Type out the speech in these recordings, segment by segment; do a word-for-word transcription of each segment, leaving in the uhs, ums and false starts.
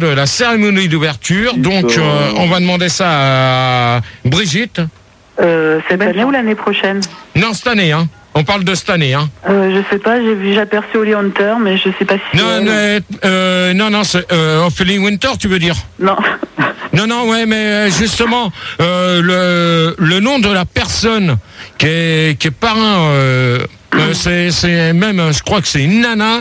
de la cérémonie d'ouverture. Donc, euh, on va demander ça à Brigitte. Euh, cette année ou l'année prochaine? Non, cette année, hein. On parle de cette année, hein. Euh, je sais pas, j'ai vu, j'ai aperçu Holly Hunter, mais je sais pas si. Non, c'est mais, euh, non, non, c'est euh, Ophélie Winter, tu veux dire? Non. Non, non, ouais, mais justement, euh, le, le nom de la personne qui est, qui est parrain, euh, euh, c'est, c'est même, je crois que c'est une nana.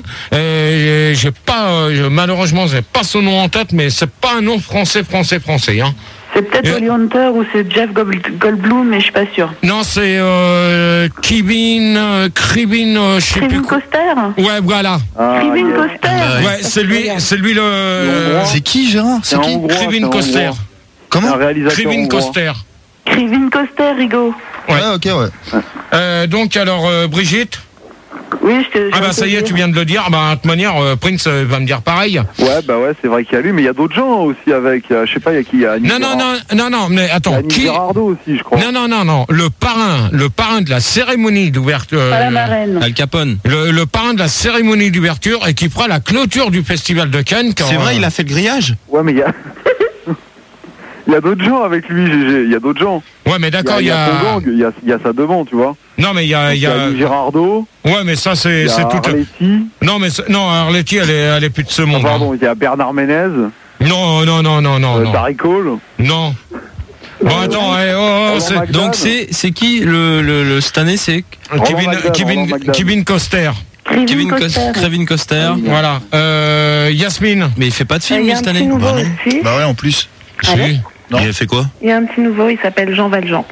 Et j'ai pas, euh, malheureusement, j'ai pas son nom en tête, mais c'est pas un nom français, français, français, hein. C'est peut-être Et... Holly Hunter ou c'est Jeff Gold- Goldblum, mais je suis pas sûr. Non, c'est euh, Kevin, euh, Krivin, euh, je sais plus. Kevin Costner. Ouais, voilà. Ah, Kevin yeah. Costner. Ah, ouais, ouais c'est lui, c'est lui le. C'est qui, Gérard? C'est qui? Krivin Costner. Comment? Krivin Costner. Kevin Costner, Rigo. Ouais, ah, ok, ouais. Euh, donc, alors, euh, Brigitte? Oui, je te. Ah, bah, ça y est, tu viens de le dire. Bah, de toute manière, euh, Prince euh, va me dire pareil. Ouais, bah, ouais, c'est vrai qu'il y a lui, mais il y a d'autres gens aussi avec. Euh, je sais pas, il y a qui? Il y a Annie Non, non, non, non, non, mais attends. Annie Qui... Girardot aussi, je crois. Non, non, non, non. Le parrain, le parrain de la cérémonie d'ouverture. Pas la marraine. Al Capone. Le, le parrain de la cérémonie d'ouverture et qui fera la clôture du festival de Cannes. Quand, c'est vrai, euh... il a fait le grillage? Ouais, mais il y a. Il y a d'autres gens avec lui, G G. Il y a d'autres gens. Ouais, mais d'accord, il y a. Il y a, il y a, gang, il y a, il y a ça devant, tu vois. Non, mais il y a. Il y a, a Girardot. Ouais, mais ça, c'est, c'est tout. Arletty. Non, mais non, Arletty, elle est, elle est plus de ce monde. Ah, pardon, il y a Bernard Ménez. Non, non, non, non, non. Euh, non. Darry Cole. Non. Bon, attends, eh, oh, oh, c'est... donc c'est, c'est qui le, le, le cette année, c'est Kevin, McDad, Kevin, Kevin Costner. Kevin Costner. Kevin Costner. Voilà. Euh, Yasmine. Mais il fait pas de film Il cette année. Bah, bah ouais, en plus. Si. Non. Il a fait quoi? Il y a un petit nouveau, il s'appelle Jean Valjean.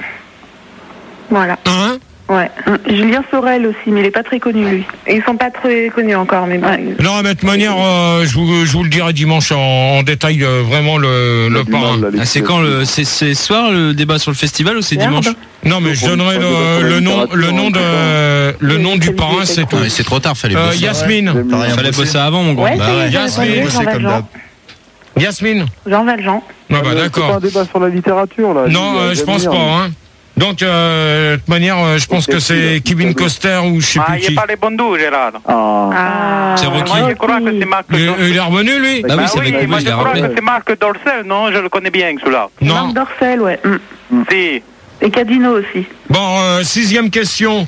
Voilà. Hein? Ouais. Julien Sorel aussi, mais il est pas très connu lui. Et ils sont pas très connus encore, mais bon. Non, mais de toute manière, euh, je, vous, je vous le dirai dimanche en, en détail, euh, vraiment le, le parrain. Ah, c'est quand le, c'est, c'est ce soir le débat sur le festival ou c'est Merde. dimanche? Non, mais je donnerai le, le nom, le nom de, le nom du parrain, c'est tout. Non, mais c'est trop tard, fallait Euh, bosser. Yasmine. Ouais. Fallait bosser avant, mon grand. Ouais, Bah c'est- ouais. j'ai Yasmine, répondu, c'est Jean comme Valjean. Yasmine. Jean Valjean. Ah bah C'est pas d'accord. un débat sur la littérature, là. Non, euh, je pense pas, hein. Donc, euh, de toute manière, euh, je pense que c'est Kevin Costner ou je sais Ah, plus il n'y qui. a pas les bons doux, Gérard. Ah. Ah. C'est Rocky. Moi, je crois que c'est Marc Il, Dorcel. il est revenu, lui? Bah oui, c'est oui, avec lui, moi je je l'ai crois rappelé. que c'est Marc Dorcel, non? Je le connais bien, celui-là. Non. Marc Dorcel, ouais. Mm. Si. Et Cadino aussi. Bon, euh, sixième question.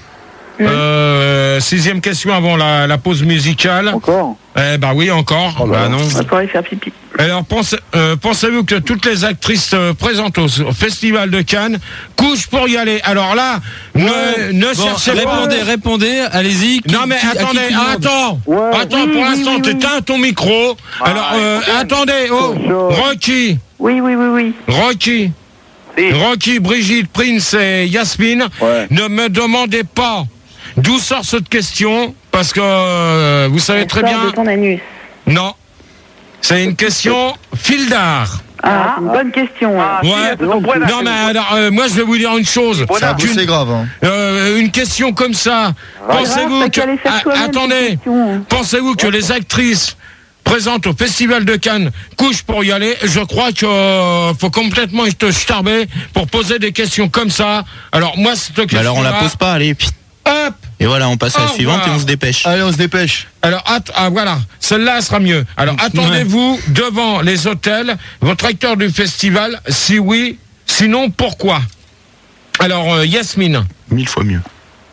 Euh, sixième question avant la, la pause musicale. Encore? Eh bah oui, encore. Oh là bah là. non. On va pouvoir y faire pipi. Alors, pensez, euh, pensez-vous que toutes les actrices euh, présentes au, au Festival de Cannes couchent pour y aller? Alors là, ne, ne Bon, cherchez répondez, pas. répondez, allez-y. Qui- Non mais qui- à qui attendez, tu demandes attends, Ouais. attends Oui, pour oui, l'instant, oui, oui. t'éteins ton micro. Alors, Ah, euh, il faut bien. attendez, oh, Chaud. Rocky, Oui, oui, oui, oui. Rocky, Si. Rocky, Brigitte, Prince et Yasmine, Ouais. ne me demandez pas d'où sort cette question, parce que euh, vous savez très Sors bien, de ton anus. non, c'est une question fil d'art. Ah, c'est une bonne question. Ah, ouais. si, Ouais. c'est ton point là. Non mais alors, euh, moi je vais vous dire une chose. Voilà. Ça a bossé Qu'une- grave, hein. euh, une question comme ça, pensez-vous grave, que... t'as qu'à les faire Ah, toi-même, attendez, ces questions. pensez-vous que les actrices présentes au Festival de Cannes couchent pour y aller? Je crois que euh, faut complètement te starber pour poser des questions comme ça. Alors moi, cette question Bah alors on la pose pas, allez. pit. Hop. Et voilà, on passe à la Au suivante et revoir. on se dépêche. Allez, on se dépêche. Alors att- ah, voilà, celle-là elle sera mieux. Alors attendez-vous devant les hôtels, votre acteur du festival? Si oui, sinon pourquoi? Alors euh, Yasmine, Mille fois mieux.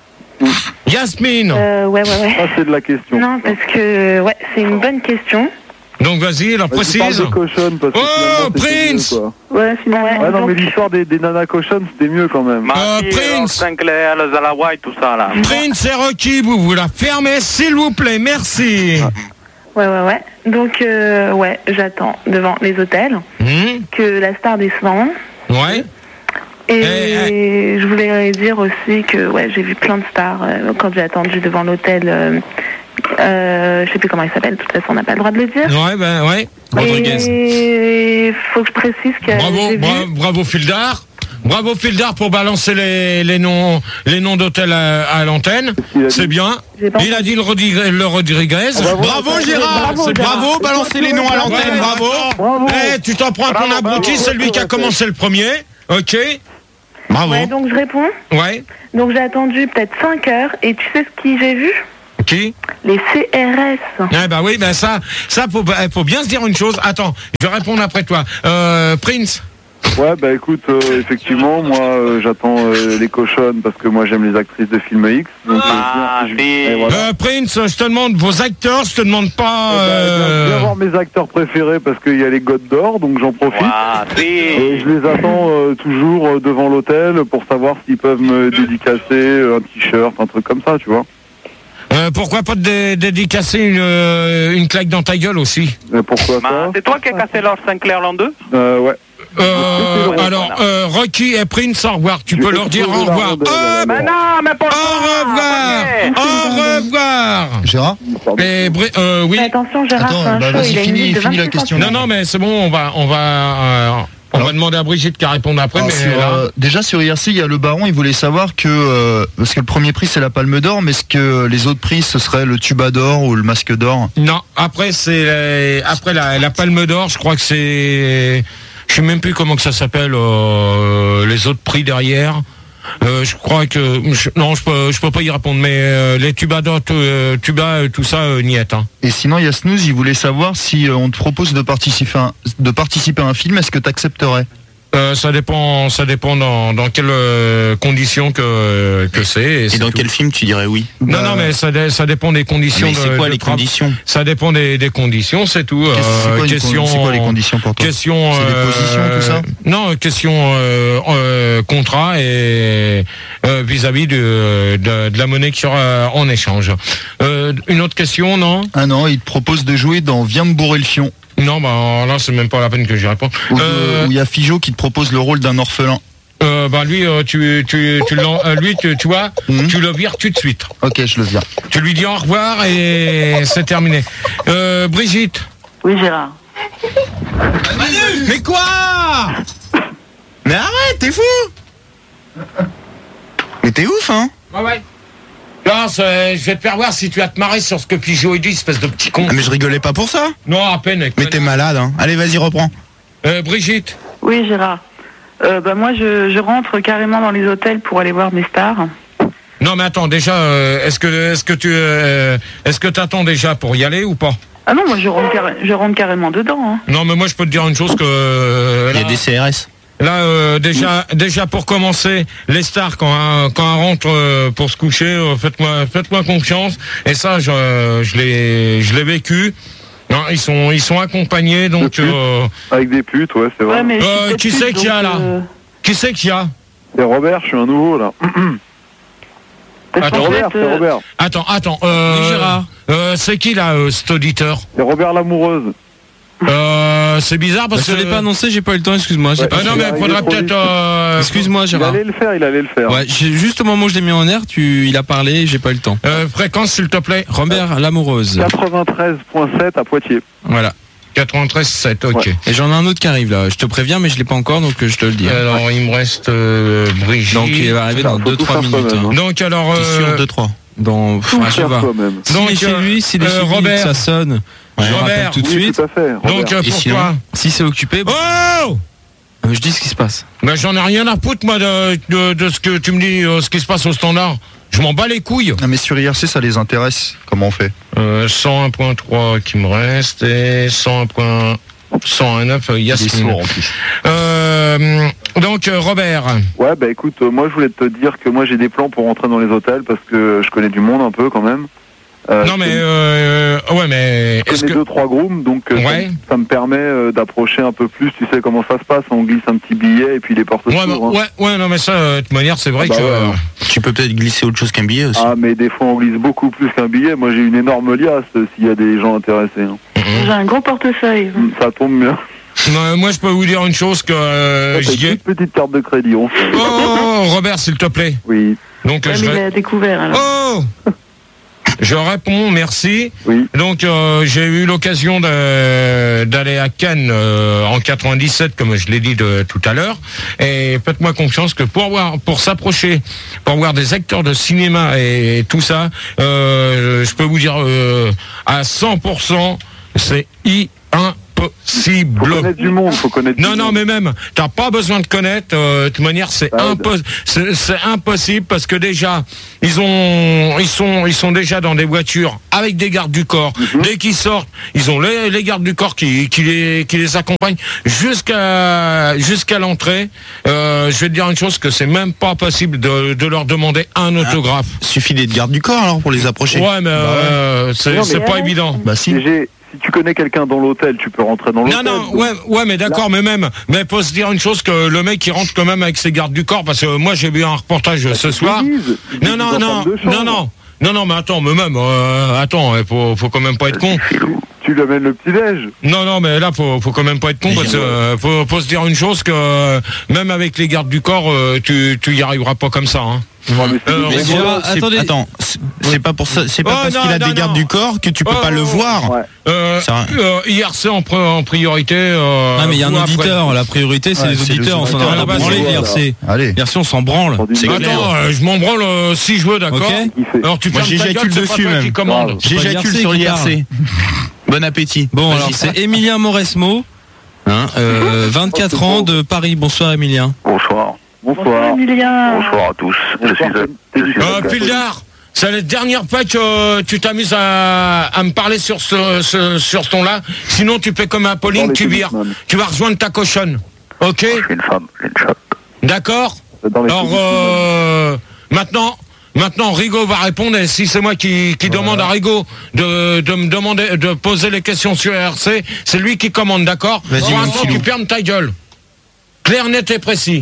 Yasmine. Euh, ouais, ouais, ouais. Ça, c'est de la question. Non, parce que, ouais, c'est une bonne question. Donc vas-y, alors Vas-y, parle précise. des cochonnes, parce que Oh, finalement, c'était Prince. mieux, quoi. Ouais, finalement. Ouais, non, mais donc, l'histoire des, des nanas cochonnes, c'était mieux quand même. Euh, Marie, Prince. Sinclair, le Zalawa et tout ça, là. Prince et Rocky, vous vous la fermez, s'il vous plaît, merci. ouais, ouais, ouais. Donc, euh, ouais, j'attends devant les hôtels Hmm, que la star descende. ouais. Et Eh, je voulais dire aussi que, ouais, j'ai vu plein de stars euh, quand j'ai attendu devant l'hôtel. Euh, euh, je sais plus comment il s'appelle, de toute façon, on n'a pas le droit de le dire. Ouais, ben ouais. Rodriguez. Et faut que je précise que Bravo, j'ai vu- bra- bravo Fildar. Bravo Fildar pour balancer les, les noms, les noms d'hôtels à, à l'antenne. qu'il a dit C'est bien. J'ai pas Il a dit le Rodriguez. Le Rodriguez. Bravo Gérard. Bravo, C'est Gérard. bravo, balancez les noms à l'antenne, Ouais, bravo. Bravo. Eh, tu t'en prends à ton Bravo, abruti, bravo. c'est lui qui a commencé le premier. Ok. Bravo. Ouais, donc je réponds. Ouais. Donc j'ai attendu peut-être cinq heures et tu sais ce que j'ai vu? Qui? Les C R S. Eh ben oui, ben ça, ça faut, faut bien se dire une chose. Attends, je vais répondre après toi. Euh, Prince. Ouais, bah écoute, euh, effectivement, moi euh, j'attends euh, les cochonnes parce que moi j'aime les actrices de film X. Donc, Ah, euh, je- si. et voilà. Euh, Prince, je te demande vos acteurs, je te demande pas. Eh ben, euh, je viens voir mes acteurs préférés parce qu'il y a les Godes d'Or, donc j'en profite. Ah, Et si. je les attends euh, toujours euh, devant l'hôtel pour savoir s'ils peuvent me dédicacer euh, un t-shirt, un truc comme ça, tu vois. euh, pourquoi pas te dé- dédicacer une, euh, une claque dans ta gueule aussi? Mais pourquoi Bah, ça c'est toi qui as cassé leur Sinclair l'an deux? euh, Ouais. Euh, Voilà. alors, euh, Rocky et Prince, au revoir. Tu Je peux vais leur dire exploser au la revoir. rondelle, Hop, Mais non, mais pour au revoir. Au revoir. Gérard Et Bri- euh, oui. Mais attention, Gérard, Attends, c'est un bah, show, vas-y, il a une finis- limite de finis la vingt-six question. Non, centimètres. non, mais c'est bon, on va, on va, euh, on Alors- va demander à Brigitte qui répond après. Alors, Mais sur, là, euh, déjà sur I R C, il y a le baron, il voulait savoir que, euh, parce que le premier prix c'est la palme d'or, mais est-ce que les autres prix ce serait le tuba d'or ou le masque d'or? non. Après, c'est les- après la, la Palme d'Or. Je crois que c'est, je sais même plus comment que ça s'appelle. Euh, les autres prix derrière. Euh, je crois que je- non, je peux, je peux pas y répondre. Mais euh, les tubas d'or, tout, euh, tuba, euh, tout ça, euh, niet. Hein. Et sinon, il y a Snooze, il voulait savoir si euh, on te propose de participer à un, de participer à un film, est-ce que tu accepterais? Euh, ça dépend, ça dépend dans, dans quelles euh, conditions que que c'est. Et c'est dans tout. quel film tu dirais oui? Non, non, mais ça, dé- ça dépend des conditions. Mais c'est de- quoi de les tra- conditions? Ça dépend des, des conditions, c'est tout. Qu'est-ce- c'est Euh, quoi, les question, con- c'est quoi les conditions pour toi? question. C'est des euh, positions, tout ça? Non, question euh, euh, contrat et euh, vis-à-vis de, de, de la monnaie qu'il y aura en échange. Euh, une autre question, non? Ah non, il te propose de jouer dans Viens me bourrer le fion, Non, bah là, c'est même pas la peine que j'y réponds. où Euh, où il y a Figeaud qui te propose le rôle d'un orphelin. euh, bah lui, euh, tu, tu, tu, l'en- euh, lui, tu, tu vois, Mhm. tu le vires tout de suite. Ok, je le viens. Tu lui dis au revoir et c'est terminé. Euh, Brigitte. Oui, Gérard. Mais quoi? Mais arrête, t'es fou! Mais t'es ouf, hein? Ouais, ouais. Là, c'est- je vais te faire voir si tu vas te marrer sur ce que Pigeot dit, espèce de petit con. Ah, mais je rigolais pas pour ça. Non, à peine. Mais t'es malade, hein? Allez, vas-y, reprends. Euh, Brigitte. Oui, Gérard. Euh, bah, moi, je, je rentre carrément dans les hôtels pour aller voir mes stars. Non, mais attends, déjà, euh, est-ce que, est-ce que tu, euh, est-ce que t'attends déjà pour y aller ou pas? Ah non, moi, je rentre, carré- je rentre carrément dedans. Hein. Non, mais moi, je peux te dire une chose que euh, Il y là, a des C R S. là, euh, déjà, déjà pour commencer, les stars quand un- quand elles rentrent euh, pour se coucher, euh, faites-moi, faites-moi confiance. Et ça, je, je l'ai, je l'ai vécu. Non, ils sont, ils sont accompagnés, donc. De putes. Euh, Avec des putes, ouais, c'est vrai. Ouais, mais je suis Euh, peut-être qui pute, c'est qu'il y a, donc, là euh, qui c'est qu'il y a? C'est Robert, je suis un nouveau là. parce Attends, qu'en Robert, fait, c'est euh, Robert. Attends, attends. Euh, Oui, Gérard. euh, c'est qui là, euh, cet auditeur? C'est Robert l'amoureuse. Euh, c'est bizarre Bah, parce je te que. l'ai pas annoncé, j'ai pas eu le temps, excuse-moi. j'ai Ouais. pas Ah non, fait. mais Il il est faudra arrivé trop peut-être. euh, Excuse-moi, Il Gérard. allait le faire, il allait le faire. Ouais, j'ai- juste au moment où je l'ai mis en air, tu, il a parlé, j'ai pas eu le temps. euh, fréquence, s'il te plaît. Robert, l'amoureuse. quatre-vingt-treize virgule sept à Poitiers. Voilà. quatre-vingt-treize sept, ok. Ouais. Et j'en ai un autre qui arrive là. Je te préviens, mais je l'ai pas encore, donc euh, je te le dis. Alors, il me reste euh, Brigitte. Donc il va arriver Ça, dans faut deux tout trois faire minutes. soi-même, hein. Donc, alors. T'es sûr, Euh, deux trois. Dans, Tout enfin, je sais faire pas. soi-même. S'il Donc, est chez euh, lui, s'il est euh, chez lui, Robert. que ça sonne. Je le Robert. rappelle tout de Oui, suite. tout à fait. donc, Robert. euh, Et pour sinon toi. Si c'est occupé, bah, Oh euh, je dis ce qui se passe. Ben, j'en ai rien à foutre, moi, de, de, de ce que tu me dis, euh, ce qui se passe au standard. Je m'en bats les couilles. Non, mais sur I R C, ça les intéresse. Comment on fait? Euh, cent un point trois qui me reste et cent un point cent un neuf, Il est Yasmine. sourd en plus. Euh, donc, euh, Robert. Ouais, bah écoute, euh, moi je voulais te dire que moi j'ai des plans pour rentrer dans les hôtels parce que je connais du monde un peu quand même. Euh, non, je mais. connais- Euh, ouais, mais. Je Est-ce connais que. deux, trois grooms, donc euh, ça Ouais. me- ça, me permet euh, d'approcher un peu plus, tu sais comment ça se passe, on glisse un petit billet et puis les portes Ouais, s'ouvrent. bah, hein. ouais, ouais, non, mais ça, euh, de toute manière, c'est vrai Ah bah que. ouais. euh, Tu peux peut-être glisser autre chose qu'un billet aussi. Ah mais des fois on glisse beaucoup plus qu'un billet, moi j'ai une énorme liasse euh, s'il y a des gens intéressés. hein. j'ai un gros portefeuille. Mm, Ça tombe bien. non, moi, je peux vous dire une chose que euh, T'as j'y une ai. toute petite carte de crédit, on fait. Oh, Robert, s'il te plaît. Oui, Donc, Ouais, je mais il vais. a découvert. Alors. Oh Je réponds, merci. oui. Donc, euh, j'ai eu l'occasion de- d'aller à Cannes euh, en quatre-vingt-dix-sept, comme je l'ai dit de, tout à l'heure. Et faites-moi confiance que pour voir, pour s'approcher, pour voir des acteurs de cinéma et, tout ça, euh, je peux vous dire euh, à cent pour cent, c'est impossible. impossible. Faut connaître du monde, faut connaître Non, du non, monde. mais même, t'as pas besoin de connaître. Euh, de toute manière, c'est Ah, impos- c'est c'est impossible parce que déjà, ils ont, ils sont, ils sont déjà dans des voitures avec des gardes du corps. Mhm. Dès qu'ils sortent, ils ont les, les gardes du corps qui, qui les, qui les accompagnent jusqu'à, jusqu'à l'entrée. Euh, je vais te dire une chose, que c'est même pas possible de, de leur demander un autographe. Suffit d'être garde du corps alors pour les approcher. Ouais, mais euh, c'est Non, mais- c'est pas évident. Bah si. G G, si tu connais quelqu'un dans l'hôtel, tu peux rentrer dans Non, l'hôtel. non, donc- ouais, ouais, mais d'accord, mais même, mais faut se dire une chose, que le mec il rentre quand même avec ses gardes du corps, parce que moi j'ai vu un reportage Bah, ce tu soir. déguises, tu Non, déguises non, en non, femme de chambre. non, non, non, non, mais attends, mais même, euh, attends, il faut, faut quand même pas être con. Tu lui amènes le petit-déj. Non, non, mais là, faut, faut quand même pas être con, parce que euh, faut, faut se dire une chose, que euh, même avec les gardes du corps, euh, tu, tu y arriveras pas comme ça, hein. Ouais, mais c'est Euh, du mais bon Gérard, boulot. C'est- attendez. Attends, c'est- c'est pas pour ça, c'est pas Oh, parce non, qu'il a non, des gardes non. du corps que tu peux Oh, pas le oh, voir. Ouais. Euh, Ça- euh, I R C en, pre- en priorité. Euh, Ah mais il y a un ou après. auditeur, la priorité c'est Ouais, les c'est les auditeurs, on s'en a auditeurs. rien à Ah, bah, branler, c'est- l'I R C. Allez. L'I R C on s'en branle. Pour du C'est mal. clair. Attends, euh, je m'en branle euh, si je veux, d'accord. Ok. Qui fait Alors tu Moi, fermes ta j'éjacule gueule, c'est pas dessus, toi même. qui commande. Grave. C'est pas J'éjacule l'I R C sur qui l'I R C. Bon appétit. Bon Vas-y. alors c'est Emilien Mauresmo, hein, euh, vingt-quatre ans de Paris. Bonsoir Emilien. Bonsoir. Bonsoir. Emilien. Bonsoir à tous. Je suis, Bonsoir, je suis Euh, Pildar, c'est la dernière fois que euh, tu t'amuses à, à me parler sur ce, ce, sur ce ton-là. Sinon, tu fais comme Apolline, Dans les tu vires. tennisman. Tu vas rejoindre ta cochonne. Ok? je suis une femme, j'ai une chatte. D'accord? Dans les Alors, tennisman. euh, maintenant, maintenant, Rigaud va répondre. Et si c'est moi qui, qui demande à Rigaud de, de me demander, de poser les questions sur R C, c'est lui qui commande, d'accord? Vas-y, Pour mon l'instant, petit tu loup. fermes ta gueule. Clair, net et précis.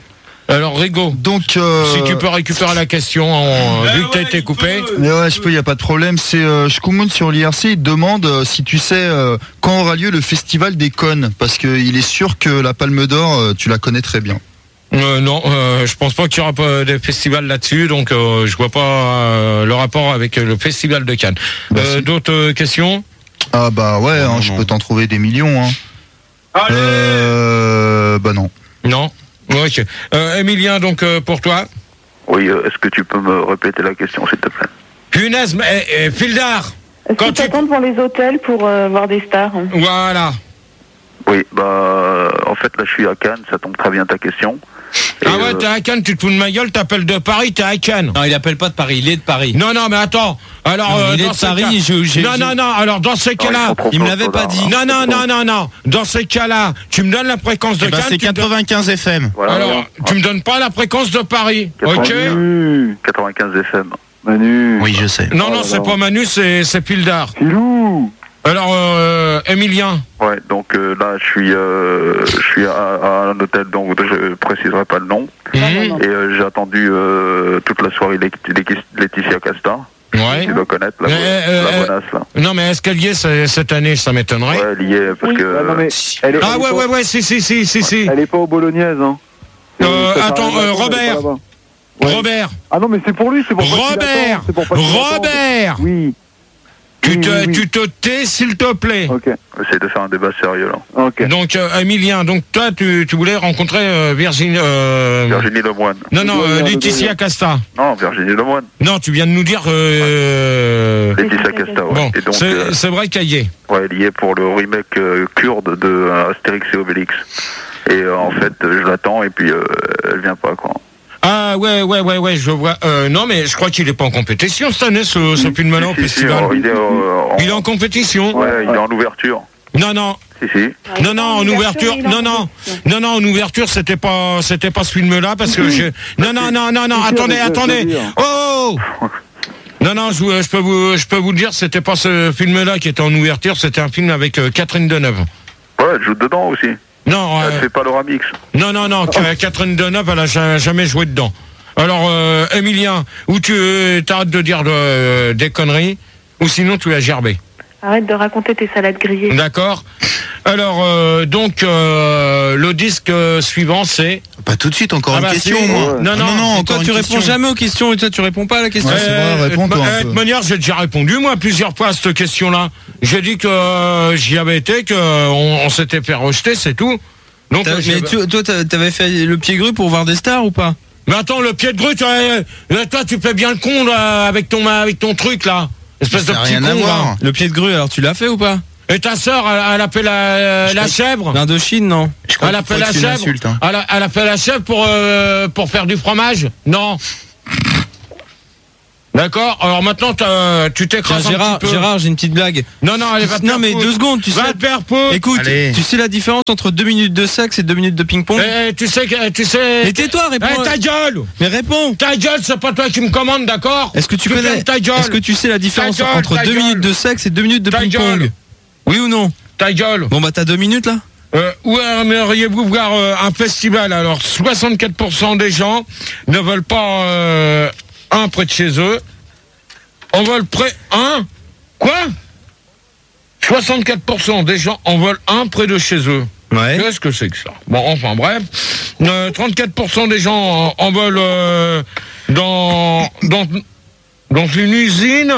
Alors, Rigaud. Donc, euh, Si tu peux récupérer la question, en, vu que t'as été coupé. mais ouais, je peux, y a pas de problème. C'est euh, Shkumun sur l'I R C. Il demande euh, si tu sais euh, quand aura lieu le festival des connes, parce que il est sûr que la Palme d'Or, euh, tu la connais très bien. Euh, non, euh, je pense pas qu'il y aura pas de festival là-dessus, donc euh, je vois pas euh, le rapport avec le festival de Cannes. Bah, Euh, si. D'autres euh, questions? Ah bah ouais, Non, hein, non, je non. peux t'en trouver des millions. Hein. Euh, bah non. Non. Ok. Euh, Emilien, donc euh, pour toi. Oui, euh, est-ce que tu peux me répéter la question, s'il te plaît? Punaise, mais eh, eh, Fildar. Est-ce Quand que tu- tu attends devant les hôtels pour euh, voir des stars? Voilà. Oui, bah, euh, en fait, là, je suis à Cannes, ça tombe très bien ta question. Et, Ah ouais, euh, t'es à Cannes, tu te fous de ma gueule, t'appelles de Paris, t'es à Cannes. Non il appelle pas de Paris, il est de Paris. Non, non, mais attends. Alors, Non, euh, il est dans de ces Paris, cas- je- j'ai- Non, j'ai- non, non. Alors, dans ces non, cas-là. ils sont trop il me forts, l'avait ce pas soir, dit. hein. Non, non, non, non, non. Dans ces cas-là, tu me donnes la fréquence de Eh ben, Cannes. c'est tu me donnes- quatre-vingt-quinze F M. Voilà, Alors, voilà. tu me donnes pas la fréquence de Paris, ok? Manu. quatre-vingt-quinze F M. Manu. Oui, je sais. Non, Oh non, là c'est là. pas Manu, c'est c'est Pildar. Filou. Alors, euh, Emilien, Ouais, donc euh, là, je suis, euh, je suis à, à un hôtel dont je préciserai pas le nom. Mhm. Et euh, j'ai attendu euh, toute la soirée Lé- Lé- Laetitia Casta. Ouais. Tu dois connaître la, Mais, euh, la euh, bonasse, là. Non, mais est-ce qu'elle y est ce- cette année? Ça m'étonnerait. Ouais, elle y est, parce Oui. que... Ah, non, mais elle est, Ah elle est ouais, pas- ouais, ouais, si, si, si, si, si. Elle est pas au Bolognaise, hein. Euh, Ça attends, s'arrête euh, là-bas, elle est pas Robert. là-bas. Ouais. Robert, Ah non, mais c'est pour lui, c'est pour pas qu'il Robert, attende, c'est pour pas qu'il attende. Robert, Oui. tu Oui, te, oui, oui. tu te tais, s'il te plaît. Ok, Essaye de faire un débat sérieux, là. ok. Donc, euh, Emilien, donc toi, tu, tu voulais rencontrer euh, Virginie. Euh... Virginie Lemoine. Non, non, Le euh, doyen, le Laetitia doyen. Casta. Non, Virginie Lemoine. Non, tu viens de nous dire. Euh... Laetitia Casta, ouais. Bon, Et donc, c'est euh, c'est vrai qu'elle y est. ouais, elle y est pour le remake euh, kurde de euh, Astérix et Obélix. Et euh, en fait, euh, je l'attends et puis euh, elle vient pas, quoi. Ah ouais, ouais, ouais, ouais, je vois. Euh, non, mais je crois qu'il est pas en compétition cette année, ce, ce film-là au Si, si, festival. euh, il, est, euh, en... Il est en compétition. Ouais, il est en ouverture. Non, non, Si, si. non, non, en ouverture. Non, non, non, non, en ouverture, c'était pas, c'était pas ce film-là parce que j'ai. Non, non, non, non, non. Si, si, Attendez, je vais te attendez. dire. Oh. Non, non, je, vous- je peux vous, je peux vous le dire, c'était pas ce film-là qui était en ouverture, c'était un film avec euh, Catherine Deneuve. Ouais, elle joue dedans aussi. Non, Elle euh, fait pas le remix. non, non, non, Ca- Catherine Deneuve, elle a ja- jamais joué dedans. Alors, euh, Emilien, ou tu euh, t'arrêtes de dire de- des conneries, ou sinon tu as gerbé. Arrête de raconter tes salades grillées. D'accord. Alors, euh, donc, euh, le disque euh, suivant, c'est... Pas tout de suite, encore Ah une bah question, si. moi. Ouais. Non, Ah non, non, Et encore toi une tu question. réponds jamais aux questions et toi tu réponds pas à la question. Ouais, c'est vrai, réponds-toi de un ma- peu. de manière, j'ai déjà répondu, moi, plusieurs fois à cette question-là. J'ai dit que euh, j'y avais été, qu'on on, s'était fait rejeter, c'est tout. Donc, T'as- euh, j'ai- Mais tu- toi t'as- t'avais fait le pied gru pour voir des stars ou pas? Mais attends, le pied de grue, toi, euh, toi, tu fais bien le con, là, avec ton, avec ton truc, là. Espèce de Ça n'a petit rien à con, voir. là. Le pied de grue alors tu l'as fait ou pas? Et ta sœur, elle, elle appelle la, la chèvre. L'Indochine, non. Elle appelle la chèvre. Insulte, hein. Elle, a- elle appelle la chèvre pour euh, pour faire du fromage. Non. D'accord. Alors maintenant, t'as- tu Tiens, t'écrases un Gérard, petit peu. Gérard, j'ai une petite blague. Non, non, allez, va te Non, faire mais foutre. deux secondes, tu sais. Va te faire foutre. Écoute, Allez. tu sais la différence entre deux minutes de sexe et deux minutes de ping-pong? Eh, tu sais que tu sais. Mais tais-toi, réponds. Eh, ta gueule. Mais réponds. Ta gueule, c'est pas toi qui me commande, d'accord? Est-ce que tu connais, fermes ta gueule. est-ce que tu sais la différence Ta gueule, entre ta deux gueule. minutes de sexe et deux minutes de Ta ping-pong? gueule. Oui ou non? Ta gueule. Bon bah t'as deux minutes là? Euh, où aimeriez-vous voir euh, un festival? Alors, soixante-quatre pour cent des gens ne veulent pas euh, un près de chez eux. On veut près un. Quoi? soixante-quatre pour cent des gens en veulent un près de chez eux. Ouais. Qu'est-ce que c'est que ça? Bon, enfin bref. Euh, trente-quatre pour cent des gens en, en veulent euh, dans, dans, dans une usine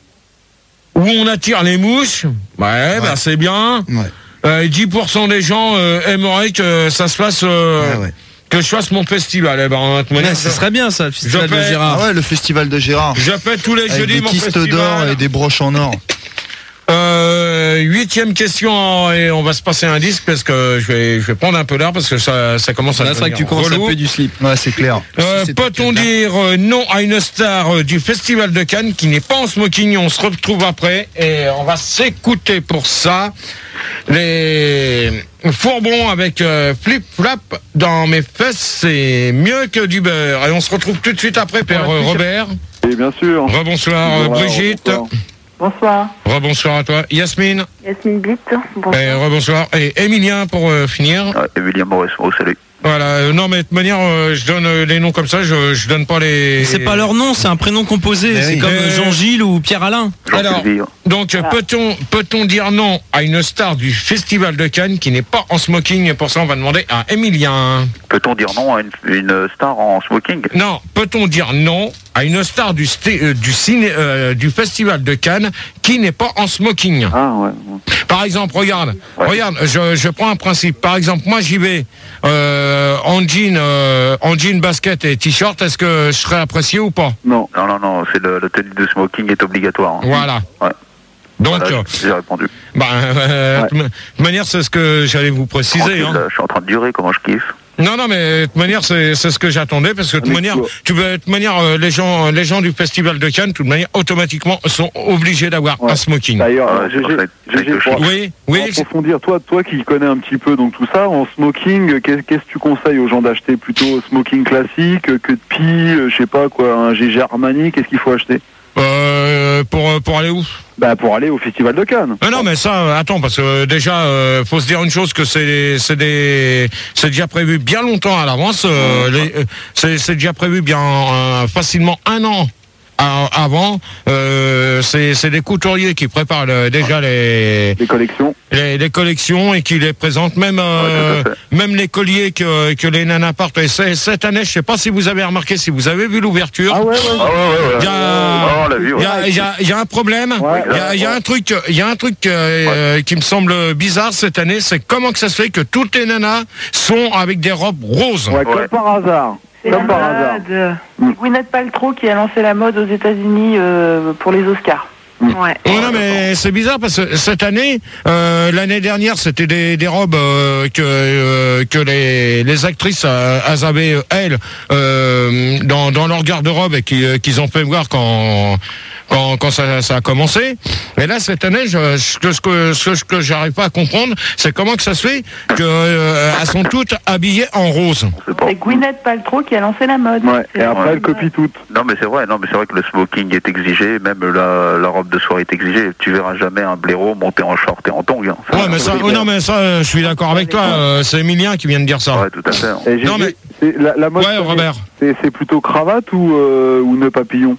où on attire les mouches. Ouais, bah c'est bien. Ouais. Euh, dix pour cent des gens euh, aimeraient que ça se fasse, euh, Ouais, ouais. que je fasse mon festival. Eh ben, en toute manière, Ouais, ce serait bien ça, le festival Je de fais- Gérard. Ah ouais, le festival de Gérard. je fais tous les Avec jeudis des mon kystes festival. d'or et des broches en or. Euh, huitième question, et on va se passer un disque parce que je vais, je vais prendre un peu d'air parce que ça, ça commence à Là, c'est vrai que tu devenir commences à relou. puer du slip. Ouais, c'est clair. Euh, C'est Peut-on ta- dire euh, non à une star euh, du Festival de Cannes qui n'est pas en smoking? On se retrouve après et on va s'écouter pour ça. Les Fourbons avec euh, Flip Flap dans mes fesses, c'est mieux que du beurre. Et on se retrouve tout de suite après, Père euh, Robert. Et bien sûr. Rebonsoir euh, Voilà, Brigitte. bonsoir. Bonsoir. Rebonsoir à toi. Yasmine. Yasmine Blitt. Bonsoir. Et rebonsoir. Et Emilien pour euh, finir. Ouais, Emilien Moresmo, salut. Voilà. Euh, non, mais de toute manière, euh, je donne euh, les noms comme ça. Je, je donne pas les. C'est pas leur nom, c'est un prénom composé. Mais C'est oui. comme Euh, Jean-Gilles ou Pierre-Alain. Alors, Jean-Sylvie. donc, euh, peut-on peut-on dire non à une star du Festival de Cannes qui n'est pas en smoking? Et pour ça, on va demander à Emilien. Peut-on dire non à une, une star en smoking? Non, peut-on dire non à une star du sté- euh, du ciné euh, du Festival de Cannes qui n'est pas en smoking? Ah ouais. Par exemple, regarde, Ouais. regarde, je, je prends un principe. Par exemple, moi j'y vais euh, en jean, euh, en jean, basket et t-shirt. Est-ce que je serais apprécié ou pas? Non. Non, non, non, c'est le, le tenue de smoking est obligatoire. hein. Voilà. Ouais. Donc, Voilà, euh, j'ai répondu. bah, euh, de toute manière, c'est ce que j'allais vous préciser. Tranquille, Hein. là, je suis en train de durer, comment je kiffe. Non, non, mais de toute manière, c'est c'est ce que j'attendais parce que de toute Mais manière, quoi tu veux, de toute manière, euh, les gens, les gens du Festival de Cannes, de toute manière, automatiquement, sont obligés d'avoir Ouais. un smoking. D'ailleurs, Ouais, c'est G G, pour ça que- G G, que je- pour- Oui, pour oui. approfondir, toi, toi qui connais un petit peu donc tout ça, en smoking, qu'est- qu'est-ce que tu conseilles aux gens d'acheter? Plutôt smoking classique, que de pie, euh, je sais pas quoi, un G G Armani, qu'est-ce qu'il faut acheter? Euh, pour pour aller où? Bah pour aller au Festival de Cannes. Ah non, mais ça, euh, attends, parce que euh, déjà, euh, faut se dire une chose que c'est c'est des c'est déjà prévu bien longtemps à l'avance. euh, les- euh, c'est c'est déjà prévu bien euh, facilement un an a- avant. Euh, c'est c'est des couturiers qui préparent le- déjà les, Des collections. les les collections et qui les présentent même euh, Ouais, tout à même les colliers que que les nanas portent. Et c'est- cette année, je sais pas si vous avez remarqué, si vous avez vu l'ouverture. Ah ouais, ouais. Ah ouais, ouais, ouais. Il y a- Ah, on l'a vu, Il ouais. y a, il y a- il y a un problème. Ouais. Il y a, il y a un truc, il y a un truc euh, qui me semble bizarre cette année, c'est comment que ça se fait que toutes les nanas sont avec des robes roses. Ouais, comme Ouais. par hasard. C'est Comme la par hasard. mode. C'est Gwyneth Paltrow qui a lancé la mode aux États-Unis euh, pour les Oscars. Ouais. Oh non mais c'est bizarre parce que cette année, euh, l'année dernière, c'était des, des robes euh, que euh, que les, les actrices euh, elles avaient euh, elles euh, dans dans leur garde-robe et qui, euh, qu'ils ont fait voir quand quand, quand ça, ça a commencé. Et là cette année, je, ce que ce que ce que j'arrive pas à comprendre, c'est comment que ça se fait que euh, elles sont toutes habillées en rose. C'est pas- C'est Gwyneth Paltrow qui a lancé la mode. Ouais. C'est Et la après, mode. elle copie toutes. Non mais c'est vrai, non mais c'est vrai que le smoking est exigé, même la, la robe de soirée est exigée. Tu verras jamais un blaireau monter en short et en tongs. Hein. Ouais mais ça, oh non mais ça, euh, je suis d'accord avec toi. euh, c'est Emilien qui vient de dire ça. Ouais, tout à fait. hein. Et G G, Non, mais- c'est la, la mode, Ouais Robert. c'est c'est plutôt cravate ou, euh, ou nœud papillon?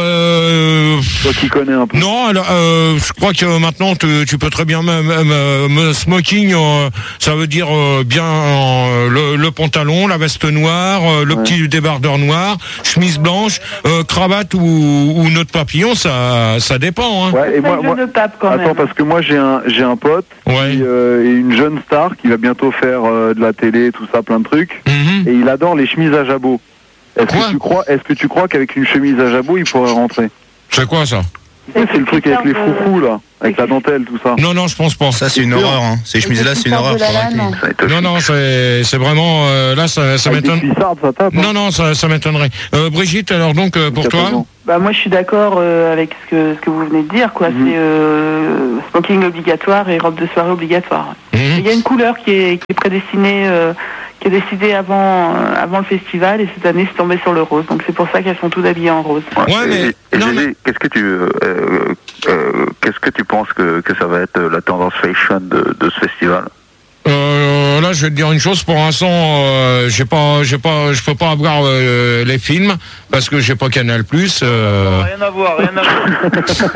Euh, Toi qui connais un peu. Non, alors, euh, je crois que maintenant tu, tu peux très bien même, même, euh, me- smoking, euh, ça veut dire euh, bien euh, le, le pantalon, la veste noire, euh, le Ouais. petit débardeur noir, chemise blanche, euh, cravate ou, ou nœud de papillon, ça ça dépend. Hein. Ouais, et moi, Essaye moi, le nœud pape quand attends, même. parce que moi j'ai un j'ai un pote Ouais. qui, euh, est une jeune star qui va bientôt faire euh, de la télé, tout ça, plein de trucs, Mhm. et il adore les chemises à jabot. Est-ce Quoi que tu crois, est-ce que tu crois qu'avec une chemise à jabot il pourrait rentrer? C'est quoi ça? Ouais, c'est le truc avec les froufrous, là. Avec la dentelle, tout ça. Non, non, je pense pas. Ça, c'est une horreur. Hein. Ces chemises-là, c'est une horreur. Faut arrêter. Ça va être Non, non, c'est c'est vraiment... euh, là, ça, ça Avec des m'étonne... cuissardes, ça tape. hein. Non, non, ça, ça m'étonnerait. Euh, Brigitte, alors donc, euh, pour toi Quatorze. Bah moi je suis d'accord euh, avec ce que, ce que vous venez de dire, quoi. Mhm. C'est euh, smoking obligatoire et robe de soirée obligatoire. Mhm. Il y a une couleur qui est, qui est prédestinée, euh, qui est décidée avant, euh, avant le festival, et cette année c'est tombé sur le rose. Donc c'est pour ça qu'elles sont toutes habillées en rose. Ouais, mais- Et, et non, Gégé, mais- qu'est-ce que tu, euh, euh, qu'est-ce que tu penses que, que ça va être euh, la tendance fashion de, de ce festival? Euh, là, je vais te dire une chose. Pour l'instant, euh, j'ai pas, j'ai pas, je peux pas avoir euh, les films parce que j'ai pas Canal Plus. Euh... Rien à voir, rien à voir.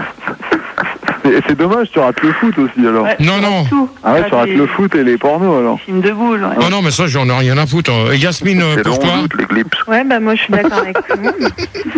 Et c'est dommage, tu rates le foot aussi, alors. Ouais, Non, tu non. rates tout. Ah ouais, tu rates des- le foot et les pornos, alors. Films de boules, ouais. Oh non, mais ça, j'en ai rien à foutre. Euh, Yasmine, euh, C'est le pour toi onze août, les clips. Ouais, bah moi je suis d'accord avec tout le monde.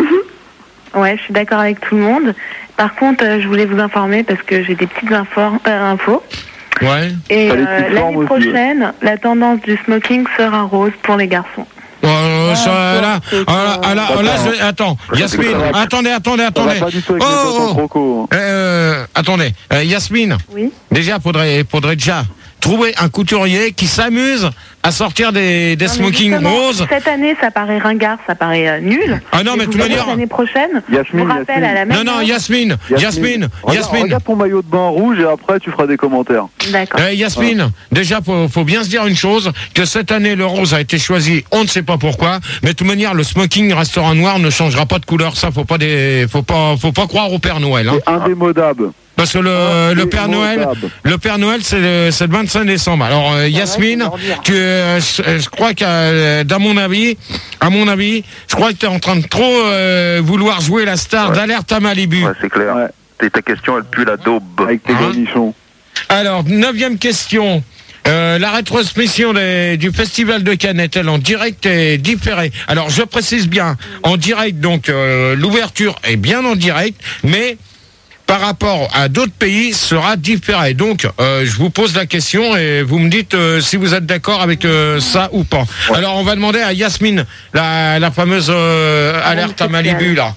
Ouais, je suis d'accord avec tout le monde. Par contre, euh, je voulais vous informer parce que j'ai des petites infor- euh, infos. Ouais. Et T'as les euh, petites l'année formes aussi, prochaine, la tendance du smoking sera rose pour les garçons. Euh, ça, Ah, là, c'est ah, là, ah, là, Attends. là, je- attends, Yasmine, attendez, attendez, Ça attendez. va pas du tout avec les Oh, bottons oh, croco. euh, attendez, euh, Yasmine, Oui. déjà, faudrait, faudrait déjà trouver un couturier qui s'amuse à sortir des, des Non, mais smoking justement, roses. Cette année, ça paraît ringard, ça paraît euh, nul. Ah non, mais de je toute vous assure, manière. l'année prochaine, je Yasmine, vous rappelle Yasmine. à la même Non, non, heure. Yasmine, Yasmine, Regarde, Yasmine. regarde ton maillot de bain rouge et après tu feras des commentaires. D'accord. Eh, Yasmine, déjà, faut, faut bien se dire une chose, que cette année, le rose a été choisi, on ne sait pas pourquoi, mais de toute manière, le smoking restera noir, ne changera pas de couleur, ça, faut pas des, faut pas, faut pas croire au Père Noël, hein. C'est indémodable. Parce que le, le Père Noël, Indémodable. le Père Noël, c'est le, c'est le vingt-cinq décembre. Alors, euh, Yasmine, tu, euh, je, je crois qu'à, dans mon avis, à mon avis, je crois que tu es en train de trop euh, vouloir jouer la star Ouais. d'Alerte à Malibu. Ouais, c'est clair. Ouais. Et ta question, elle pue la daube. Avec tes Hein gros nichons. Alors, neuvième question. Euh, la rétrosmission des- du Festival de Cannes est-elle en direct et différée? Alors, je précise bien, en direct, donc euh, l'ouverture est bien en direct, mais par rapport à d'autres pays sera différée. Donc, euh, je vous pose la question et vous me dites euh, si vous êtes d'accord avec euh, ça ou pas. Alors, on va demander à Yasmine, la, la fameuse euh, alerte à Malibu, là.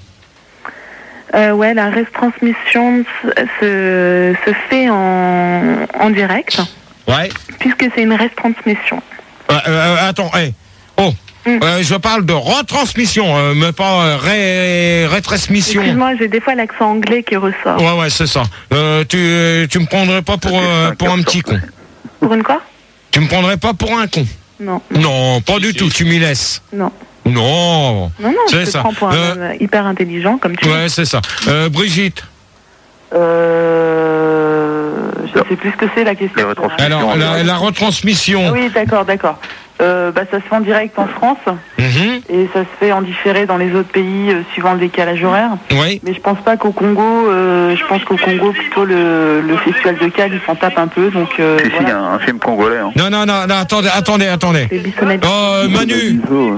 Euh, ouais, la retransmission se, se fait en, en direct, Ouais. puisque c'est une retransmission. Euh, euh, attends, hey. Oh, Mm. euh, je parle de retransmission, euh, mais pas euh, ré, rétransmission. Excuse-moi, j'ai des fois l'accent anglais qui ressort. Ouais, ouais, c'est ça. Euh, tu, tu me prendrais pas pour, euh, pour un petit con. Pour une quoi? Tu me prendrais pas pour un con. Non, Non, pas du tout, tu m'y laisses. non. Non. Non, non, je C'est te ça. prends pour un Euh, homme hyper intelligent, comme tu Ouais, c'est ça. Euh, Brigitte, Euh, je sais plus ce que c'est la question. Les retransmissions. alors, la, la Ah retransmission. oui, d'accord, d'accord. Euh, bah, ça se fait en direct en France Mhm. et ça se fait en différé dans les autres pays euh, suivant le décalage horaire. Oui. Mais je pense pas qu'au Congo, euh, je pense qu'au Congo plutôt le, le festival de Cannes il s'en tape un peu, donc euh, Si, si, il y voilà. a un film congolais. Hein. Non, non, non, non, attendez, attendez, attendez. C'est Bissonnette. Oh, euh, Manu, Bisous, ouais.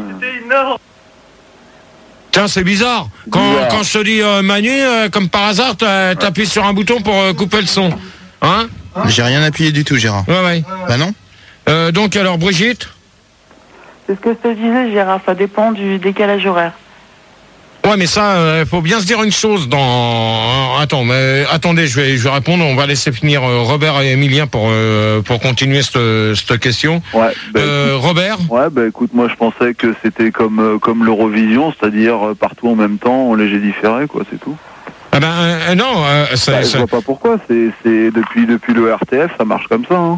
tiens, c'est bizarre. Quand, Bizarre. quand je te dis euh, Manu, euh, comme par hasard, t'as- t'appuies sur un bouton pour euh, couper le son. Hein? J'ai rien appuyé du tout, Gérard. Ouais, ouais. Bah non. Euh, donc, alors, Brigitte? C'est ce que je te disais, Gérard, ça dépend du décalage horaire. Ouais, mais ça, il faut bien se dire une chose dans... Attends, mais attendez, je vais, je vais répondre. On va laisser finir euh, Robert et Emilien pour, euh, pour continuer cette, cette question. Ouais, bah, Euh, Robert? ouais, bah écoute, moi je pensais que c'était comme, euh, comme l'Eurovision, c'est-à-dire euh, partout en même temps, en léger différé, quoi, c'est tout. Ah ben, euh, non, euh, c'est... Bah, je c'est- vois pas pourquoi, c'est, c'est depuis, depuis le R T F, ça marche comme ça. Hein.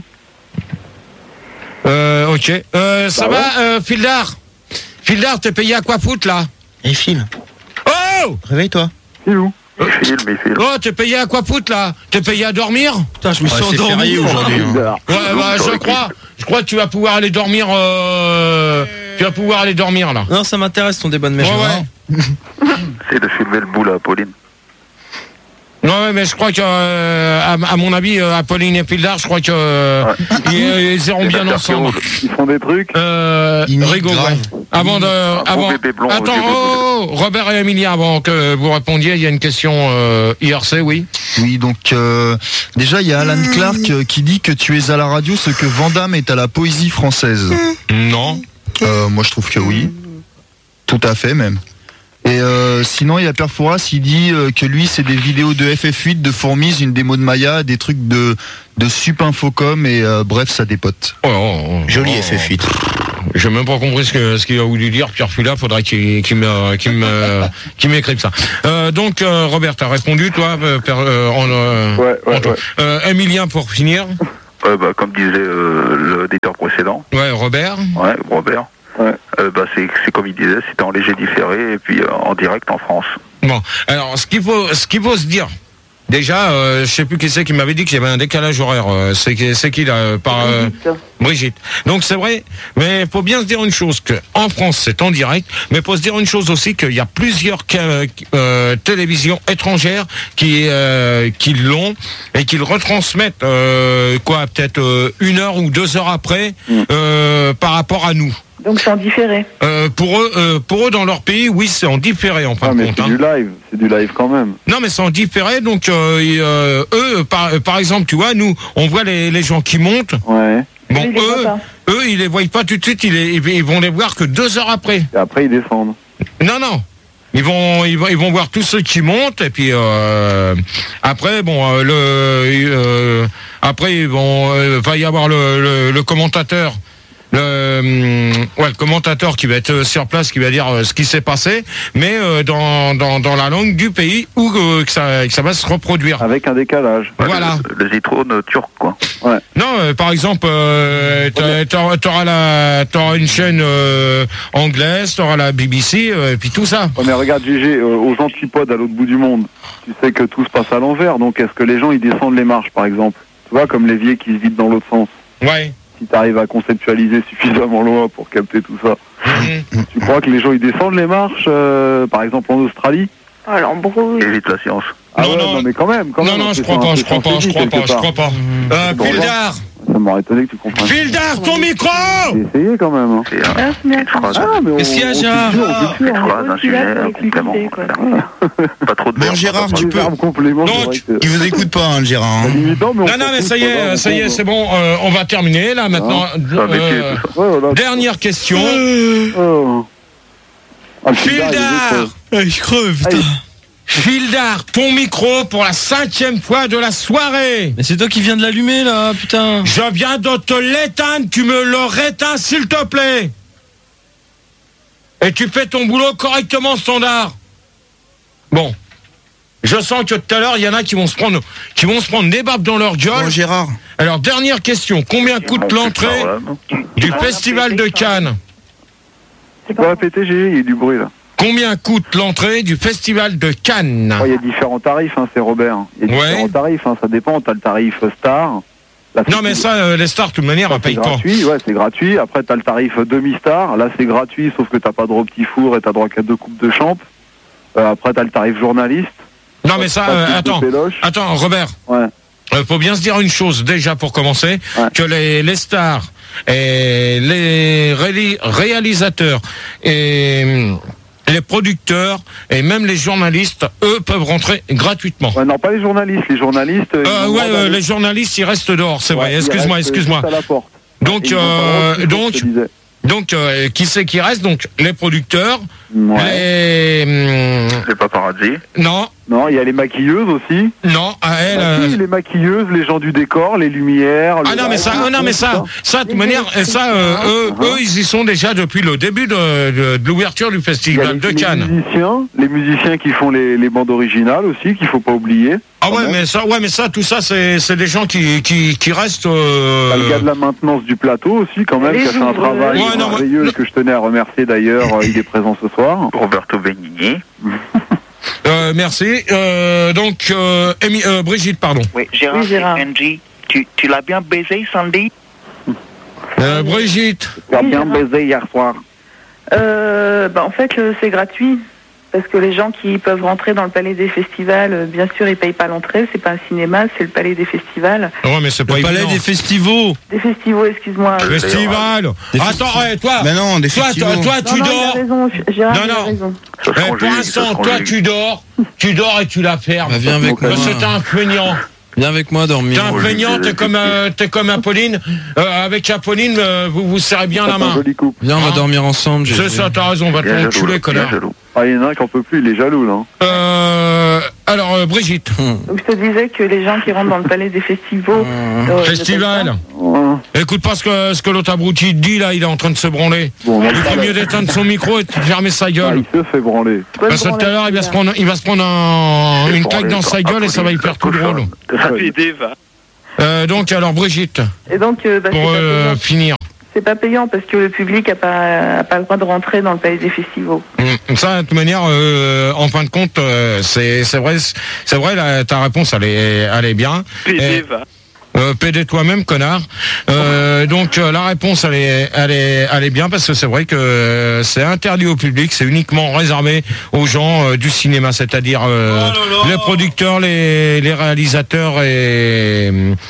Euh, ok. Euh, ça Bah va, euh, Fildar? Fildar, t'es payé à quoi foutre, là? Et file. Oh! Réveille-toi. Filou. Il filme, il filme. Oh, t'es payé à quoi foutre, là? T'es payé à dormir? Putain, je me suis Ouais, c'est endormi. férié aujourd'hui. Hein. Bizarre. Ouais, bah, sur je le crois, je crois que tu vas pouvoir aller dormir, euh, tu vas pouvoir aller dormir, là. Non, ça m'intéresse ton débat de Ouais, mèche. ouais. C'est de filmer le bout là, Pauline. Non, ouais, mais je crois que, euh, à, à mon avis, euh, Apolline et Fildar, je crois que euh, Ouais. ils, ils iront Les bien affaires qui ensemble. roulent. Ils font des trucs. Euh, Ils niquent Rigaud, grave. ouais. Avant de, Un beau avant. bébé blond aux Attends, yeux bleus. oh, Robert et Emilien, avant que vous répondiez, il y a une question euh, I R C, oui. Oui, donc euh, déjà il y a Alan Clark euh, qui dit que tu es à la radio ce que Van Damme est à la poésie française. Non. Euh, moi je trouve que oui. Tout à fait même. Et euh, sinon, il y a Perfouras, il dit euh, que lui, c'est des vidéos de F F huit, de Fourmise, une démo de Maya, des trucs de, de Sup Infocom, et euh, bref, ça dépote. Oh, oh, oh, Joli oh, F F huit. J'ai même pas compris ce que ce qu'il a voulu dire, Pierre Fula. Faudrait qu'il qu'il me qu'il me qu'il m'écrive ça. Euh, donc euh, Robert, t'as répondu toi, euh, per, euh, en, euh, Ouais, ouais, en- ouais. Euh, Emilien pour finir. Ouais, bah, comme disait euh, l'auditeur précédent, Ouais, Robert. ouais, Robert, Ouais. euh, bah, c'est c'est comme il disait, c'était en léger différé et puis euh, en direct en France. Bon, alors ce qu'il faut ce qu'il faut se dire. Déjà, euh, je sais plus qui c'est qui m'avait dit qu'il y avait un décalage horaire. Euh, c'est qui, c'est qui là euh, par euh, Brigitte. Donc c'est vrai, mais il faut bien se dire une chose, que en France c'est en direct, mais il faut se dire une chose aussi, qu'il y a plusieurs ca- euh, télévisions étrangères qui euh, qui l'ont et qui le retransmettent euh, quoi, peut-être euh, une heure ou deux heures après euh, par rapport à nous. Donc c'est en différé. Euh, pour eux, euh, pour eux dans leur pays, oui, c'est en différé en fin Ah, de mais compte. c'est hein. du live, c'est du live quand même. Non, mais c'est en différé, donc euh, et, euh, eux, par, par exemple, tu vois, nous, on voit les, les gens qui montent. Ouais. Bon, Ils les voient eux, pas. eux, ils les voient pas tout de suite, ils, les- ils, ils vont les voir que deux heures après. Et après, ils descendent. Non, non. Ils vont, ils vont, ils vont voir tous ceux qui montent et puis euh, après, bon, euh, le, euh, après, ils vont, euh, va y avoir le, le, le commentateur. Le, hum, ouais, le commentateur qui va être sur place, qui va dire euh, ce qui s'est passé, mais euh, dans, dans, dans la langue du pays où euh, que, ça, que ça va se reproduire. Avec un décalage. Ouais, Voilà. Le, le Zitrone turc, quoi. Non, euh, par exemple, euh, t'as- t'auras t'auras la, t'auras une chaîne euh, anglaise, t'auras la B B C, euh, et puis tout ça. Ouais, mais regarde, G G, euh, aux antipodes à l'autre bout du monde, tu sais que tout se passe à l'envers, donc est-ce que les gens ils descendent les marches, par exemple? Tu vois, comme l'évier qui se vide dans l'autre sens. Ouais. Si tu arrives à conceptualiser suffisamment loin pour capter tout ça. Mhm. Tu crois que les gens ils descendent les marches, euh, par exemple en Australie? Ah, l'embrouille. Évite la science. Ah Non, ouais, non. non, mais quand même, quand Non, même. non, je c'est crois un- pas, je c'est crois un pas, je physique, crois pas, quelque je part. crois pas. Euh, Bon, Pildar, Ça m'aurait étonné que tu comprennes. Pildar, ton micro! J'ai essayé quand même. Hein. C'est un- Ah, c'est bien. une phrase, Ah, mais on, Qu'est-ce qu'il y a, on Gérard culture, on culture, une hein. phrase, un aussi là sujet, pour un les complément. publicités, quoi. Pas trop de Bon, verbes, Gérard, pas tu trop peux. de- Verbes, compléments, Donc, c'est vrai que- Il vous écoute pas, hein, le Gérard. hein. C'est limitant, mais on Non, non, s'en mais fout, ça y c'est pas est, grave, ça y est, on c'est bon, euh, on va terminer là maintenant. C'est un métier, Euh, tout ça. Ouais, voilà. dernière question. Oh. Ah, le Pildar, il est Pildar, trop- Je crève, putain. Pildar, ton micro pour la cinquième fois de la soirée. Mais c'est toi qui viens de l'allumer là, putain. Je viens de te l'éteindre, tu me le réteins s'il te plaît. Et tu fais ton boulot correctement, standard. Bon. Je sens que tout à l'heure, il y en a qui vont se prendre, qui vont se prendre des babes dans leur gueule. Bon, Gérard. Alors, dernière question. Combien coûte l'entrée du Festival de Cannes? Tu peux répéter, G G, il y a du bruit là. Combien coûte l'entrée du Festival de Cannes? Oh, il y a différents tarifs, hein, c'est Robert. Il y a Ouais. différents tarifs, hein, ça dépend. T'as le tarif star. Là, Non, c'est- mais ça, euh, les stars, de toute manière, ça, elles c'est payent pas. gratuit, ouais, c'est gratuit. Après, t'as le tarif demi-star. Là, c'est gratuit, sauf que t'as pas droit au petit four et t'as droit qu'à deux coupes de champ. Euh, après, t'as le tarif journaliste. Non, mais ça, Pas euh, plus de attends. péloche. Attends, Robert. Ouais. Il faut bien se dire une chose, déjà, pour commencer, Ouais. que les, les stars et les réali- réalisateurs et hum, les producteurs et même les journalistes, eux, peuvent rentrer gratuitement. Ouais, non, pas les journalistes. Les journalistes. ils Euh, ont le ouais, droit euh, d'aller- les journalistes, ils restent dehors, c'est Ouais, vrai. ils Excuse-moi, restent excuse-moi. juste à la porte. Donc, Ils ont pas le droit euh, de- je donc, te disais. donc, euh, qui c'est qui reste? Donc, les producteurs, Ouais. les, hum, Les paparazzi. non, Non, il y a les maquilleuses aussi. non, à elle. Bah, si, euh, les maquilleuses, les gens du décor, les lumières. Ah le non mais ça, light, ah non mais ça, ça de toute manière, et ça, euh, eux, Uh-huh. eux, ils y sont déjà depuis le début de, de, de l'ouverture du Il y a festival les, de les Cannes. musiciens, les musiciens qui font les, les bandes originales aussi, qu'il faut pas oublier. Ah quand ouais même. mais ça, ouais mais ça, tout ça, c'est c'est des gens qui qui, qui restent. Euh... T'as le gars de la maintenance du plateau aussi, quand même, Les qui a fait un ouvres, travail ouais, non, merveilleux moi- et que je tenais à remercier d'ailleurs. euh, Il est présent ce soir. Roberto Benigni. Euh, merci. Euh, donc euh, Amy- euh, Brigitte, pardon. Oui, Gérard, Oui, Gérard. c'est Angie. Tu, tu l'as bien baisé, Sandy? Euh, Brigitte. Tu as Oui, bien Gérard. baisé hier soir. Euh, bah, en fait, euh, c'est gratuit. Parce que les gens qui peuvent rentrer dans le palais des festivals, euh, bien sûr, ils payent pas l'entrée. C'est pas un cinéma, c'est le palais des festivals. Ouais mais c'est pas Le palais évident. des festivals. Des festivals, excuse-moi. Festival. Des Attends, ouais, toi, Mais non, des toi, festivals. toi, toi, tu non, non, il a dors. raison, Gérard, Non, il a non. raison. Ça se Eh, pour conjugue, ça se l'instant, toi, conjugue. tu dors, tu dors et tu la fermes. Bah, viens avec Donc, moi. Parce que t'es un feignant. Viens avec moi dormir. T'es un plaignant, t'es comme, euh, t'es comme Apolline. Euh, avec Apolline, euh, vous vous serrez bien la main. Viens, on va Hein dormir ensemble. C'est ça, t'as raison, on va te Bien jaloux, l'enculer, bien connard. jaloux. Ah, il y en a un qui en peut plus, il est jaloux, là. Euh, alors, euh, Brigitte. Donc je te disais que les gens qui rentrent dans le palais des festivals. euh, Festival. Ouais. Écoute pas ce que, ce que l'autre abruti dit, là, il est en train de se branler. Bon, Il ferait mieux d'éteindre son micro et de fermer sa Ah, gueule. il se fait branler. Parce que tout à l'heure, il va se prendre, il va se prendre un- une claque dans sa gueule et ça va y faire tout drôle. Euh, donc, alors, Brigitte, Et donc, euh, bah, c'est pour pas euh, payant. finir. C'est pas payant parce que le public a pas, a pas le droit de rentrer dans le palais des festivals. Hum, Ça, de toute manière, euh, en fin de compte, euh, c'est c'est vrai, c'est vrai, la- ta réponse, elle est, elle est bien. Et- Euh, P D toi-même, connard. Euh, donc euh, la réponse, elle est, elle est, elle est bien parce que c'est vrai que euh, c'est interdit au public, c'est uniquement réservé aux gens euh, du cinéma, c'est-à-dire euh, les producteurs, les, les réalisateurs et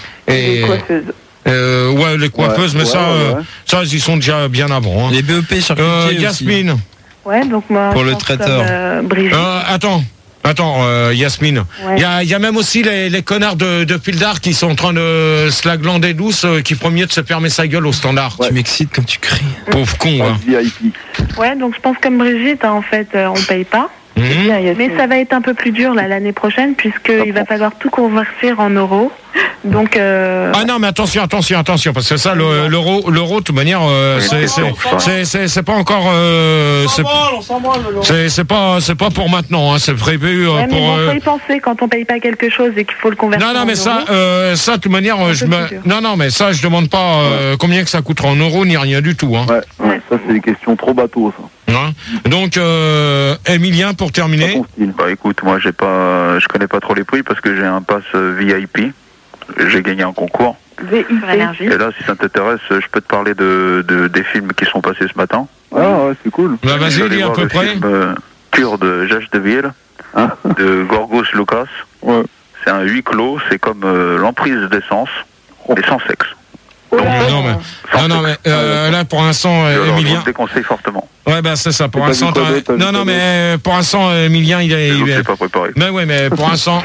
et Les coiffeuses. euh, ouais, les coiffeuses, Ouais, mais ça, ouais, euh, ouais. ça, ils y sont déjà bien avant. Hein. Les B E P sur Euh, aussi. Yasmine. Ouais, donc moi. Pour je le pense traiteur. comme, euh, Brigitte. Euh, attends. Attends, euh, Yasmine. Ouais. Il y, a, il y a même aussi les, les connards de, de Pildar qui sont en train de se la glander douce, euh, qui feront mieux de se fermer sa gueule au standard. Tu m'excites comme tu cries. Pauvre con, hein. V I P. Ouais, donc je pense comme Brigitte, hein, en fait, euh, on paye pas. Mhm. Bien, mais ça va être un peu plus dur là l'année prochaine puisqu'il va falloir tout convertir en euros. Donc. Euh... Ah non, mais attention, attention, attention, parce que ça, le- l'euro, l'euro, de toute manière, euh, Oui, c'est, c'est c'est, bon, ça. c'est, c'est, c'est pas encore, euh, c'est, c'est, c'est pas, c'est pas pour maintenant, hein, c'est prévu euh, Ouais, mais pour. bon, euh, faut y penser quand on paye pas quelque chose et qu'il faut le convertir. Non, non, en mais ça, euros. euh, ça, de toute manière, euh, Un je peu me, plus dur. non, non, mais ça, je demande pas euh, combien que ça coûtera en euros ni rien du tout, hein. Ouais, ouais, ça c'est des questions trop bateaux, ça. Hein. Donc, euh, Emilien, pour Pas terminer. ton style. Bah écoute, moi j'ai pas, je connais pas trop les prix parce que j'ai un pass euh, V I P. J'ai gagné un concours. V I P. Et là, si ça t'intéresse, je peux te parler de, de des films qui sont passés ce matin. Ah ouais, c'est cool. Bah, Je vas-y, suis allé dis à voir peu le près. film, euh, Cure de Jacques Deville, Hein de Gorgos Lucas. Ouais. C'est un huis clos, c'est comme euh, l'emprise d'essence, mais sans sexe. Oh là Non, mais, Sans non, non, sexe. mais euh, là, pour l'instant, Et euh, alors, je vous Emilien. le déconseille fortement. Ouais, bah, c'est ça. Pour T'as l'instant, vu quoi t'as- d'autre, t'as vu non, quoi non, d'autre mais euh, pour l'instant, Emilien, il est. Je il vous est- l'ai pas préparé. Mais ouais, mais pour l'instant,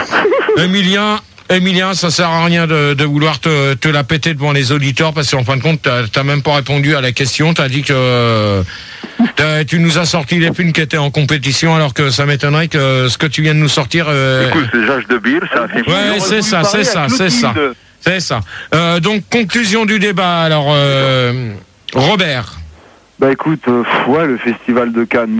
Emilien, Emilien, ça sert à rien de, de vouloir te, te la péter devant les auditeurs parce qu'en fin de compte, t'as t'as même pas répondu à la question. T'as dit que t'as- tu nous as sorti les films qui étaient en compétition, alors que ça m'étonnerait que ce que tu viens de nous sortir. euh, Écoute, c'est Jacques Deville, c'est un film. Ouais, c'est ça, c'est ça, c'est ça, c'est ça. Euh, donc conclusion du débat. Alors, euh, Robert. Bah écoute, euh, pff, ouais, le festival de Cannes.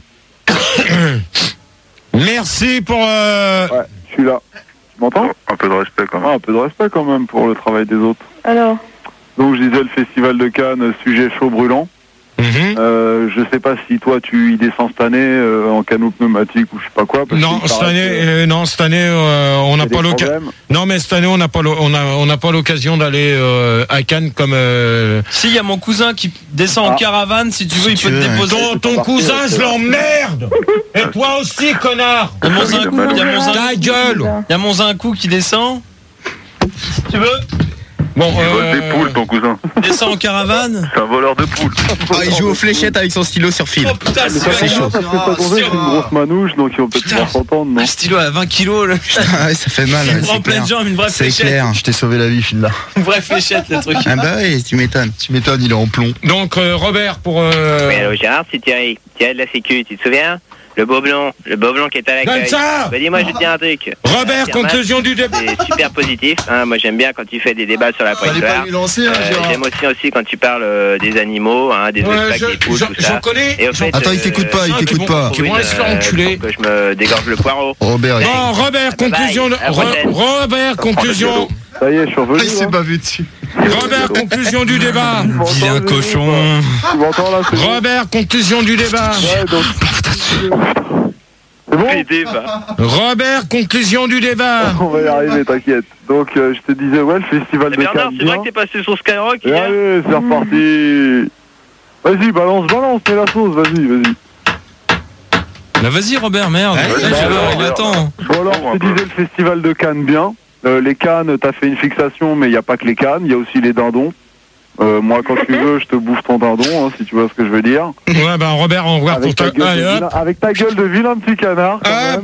Merci pour. Euh... Ouais, je suis là. Tu m'entends? Un peu de respect quand même. Ah, un peu de respect quand même pour le travail des autres. Alors. Donc je disais le festival de Cannes, sujet chaud brûlant. mhm. Euh, je sais pas si toi tu y descends cette année euh, en canot pneumatique ou je sais pas quoi. parce Non, qu'il cette paraît année, que euh, non, cette année, euh, on il y n'a a pas des l'occasion. problèmes. Non, mais cette année, on n'a pas, l'o- on a, on n'a pas l'occasion d'aller euh, à Cannes comme. Euh... Si, il y a mon cousin qui descend en Ah. caravane, si tu veux, il tu peut te veux, déposer. Ton, ton cousin, je l'emmerde. Et toi aussi, connard. Il y a mon Zincou, il y a mon Zincou- Ta gueule. il y a mon Zincou qui descend. Si tu veux, Bon, Il vole euh, des poules, ton cousin. descend en caravane. C'est un voleur de poules. Ah, il joue aux fléchettes avec son stylo sur fil. Oh putain, Mais c'est ça fait vrai. chaud parce que ta gonzesse c'est une grosse manouche donc ils vont peut-être Putain. pas s'entendre, non? Un stylo à vingt kilos, là. Ah ouais, ça fait mal. Il ouais, me prend c'est plein clair. de jambes, une vraie C'est fléchette. clair. Je t'ai sauvé la vie, Phil, Une vraie fléchette, le truc. Ah bah ouais, tu m'étonnes. Tu m'étonnes, il est en plomb. donc euh, Robert pour. Euh... Oui, allô Gérard, c'est Thierry. Thierry de la Sécu, tu te souviens? Le beau blond, le beau blond qui est à l'accueil. Donne ça. Bah dis-moi, je vais te dire un truc. Robert, Pierre Mas, conclusion du débat. c'est super positif. Hein. Moi, j'aime bien quand tu fais des débats sur la Fallait pas préhistoire. lui lancer, hein, Euh, Gérard. j'aime aussi, aussi quand tu parles euh, des animaux, hein, des Ouais, obstacles, je- des poules, j'en- tout j'en ça. connais. Et au fait, Attends, il t'écoute pas, il Ah, t'écoute qui pas. vont- Qui vont aller se faire enculer. Que je me dégorge le poireau. Robert, il... Bon, Robert, conclusion. De... Bye. À la Ro- prochaine. Robert, conclusion. Ça y est, je suis revenu. Ah, il s'est là. pas vu dessus. Robert, conclusion du débat. Tu m'entends, Vilain le- cochon. Tu m'entends là? c'est bon Robert, conclusion du débat. Ouais, donc. C'est bon? Robert, conclusion du débat. On va y arriver, t'inquiète. Donc euh, je te disais, ouais, le festival Eh de Bernard, Cannes. c'est vrai bien. que t'es passé sur Skyrock Et hier? allez, c'est reparti. Vas-y, balance, balance, mets la sauce, vas-y, vas-y. Bah vas-y, Robert, merde. Ouais, Là, bah, je- alors, il alors. attend. Bon alors, je te disais le festival de Cannes, bien. Euh, les Cannes, t'as fait une fixation, mais il n'y a pas que les Cannes, il y a aussi les dindons. Euh, moi, quand tu veux, je te bouffe ton dindon, hein, si tu vois ce que je veux dire. Ouais, ben Robert, on regarde pour Avec ta. ta, gueule Allez, de hop. vilain, avec ta gueule de vilain petit canard, quand Hop. même.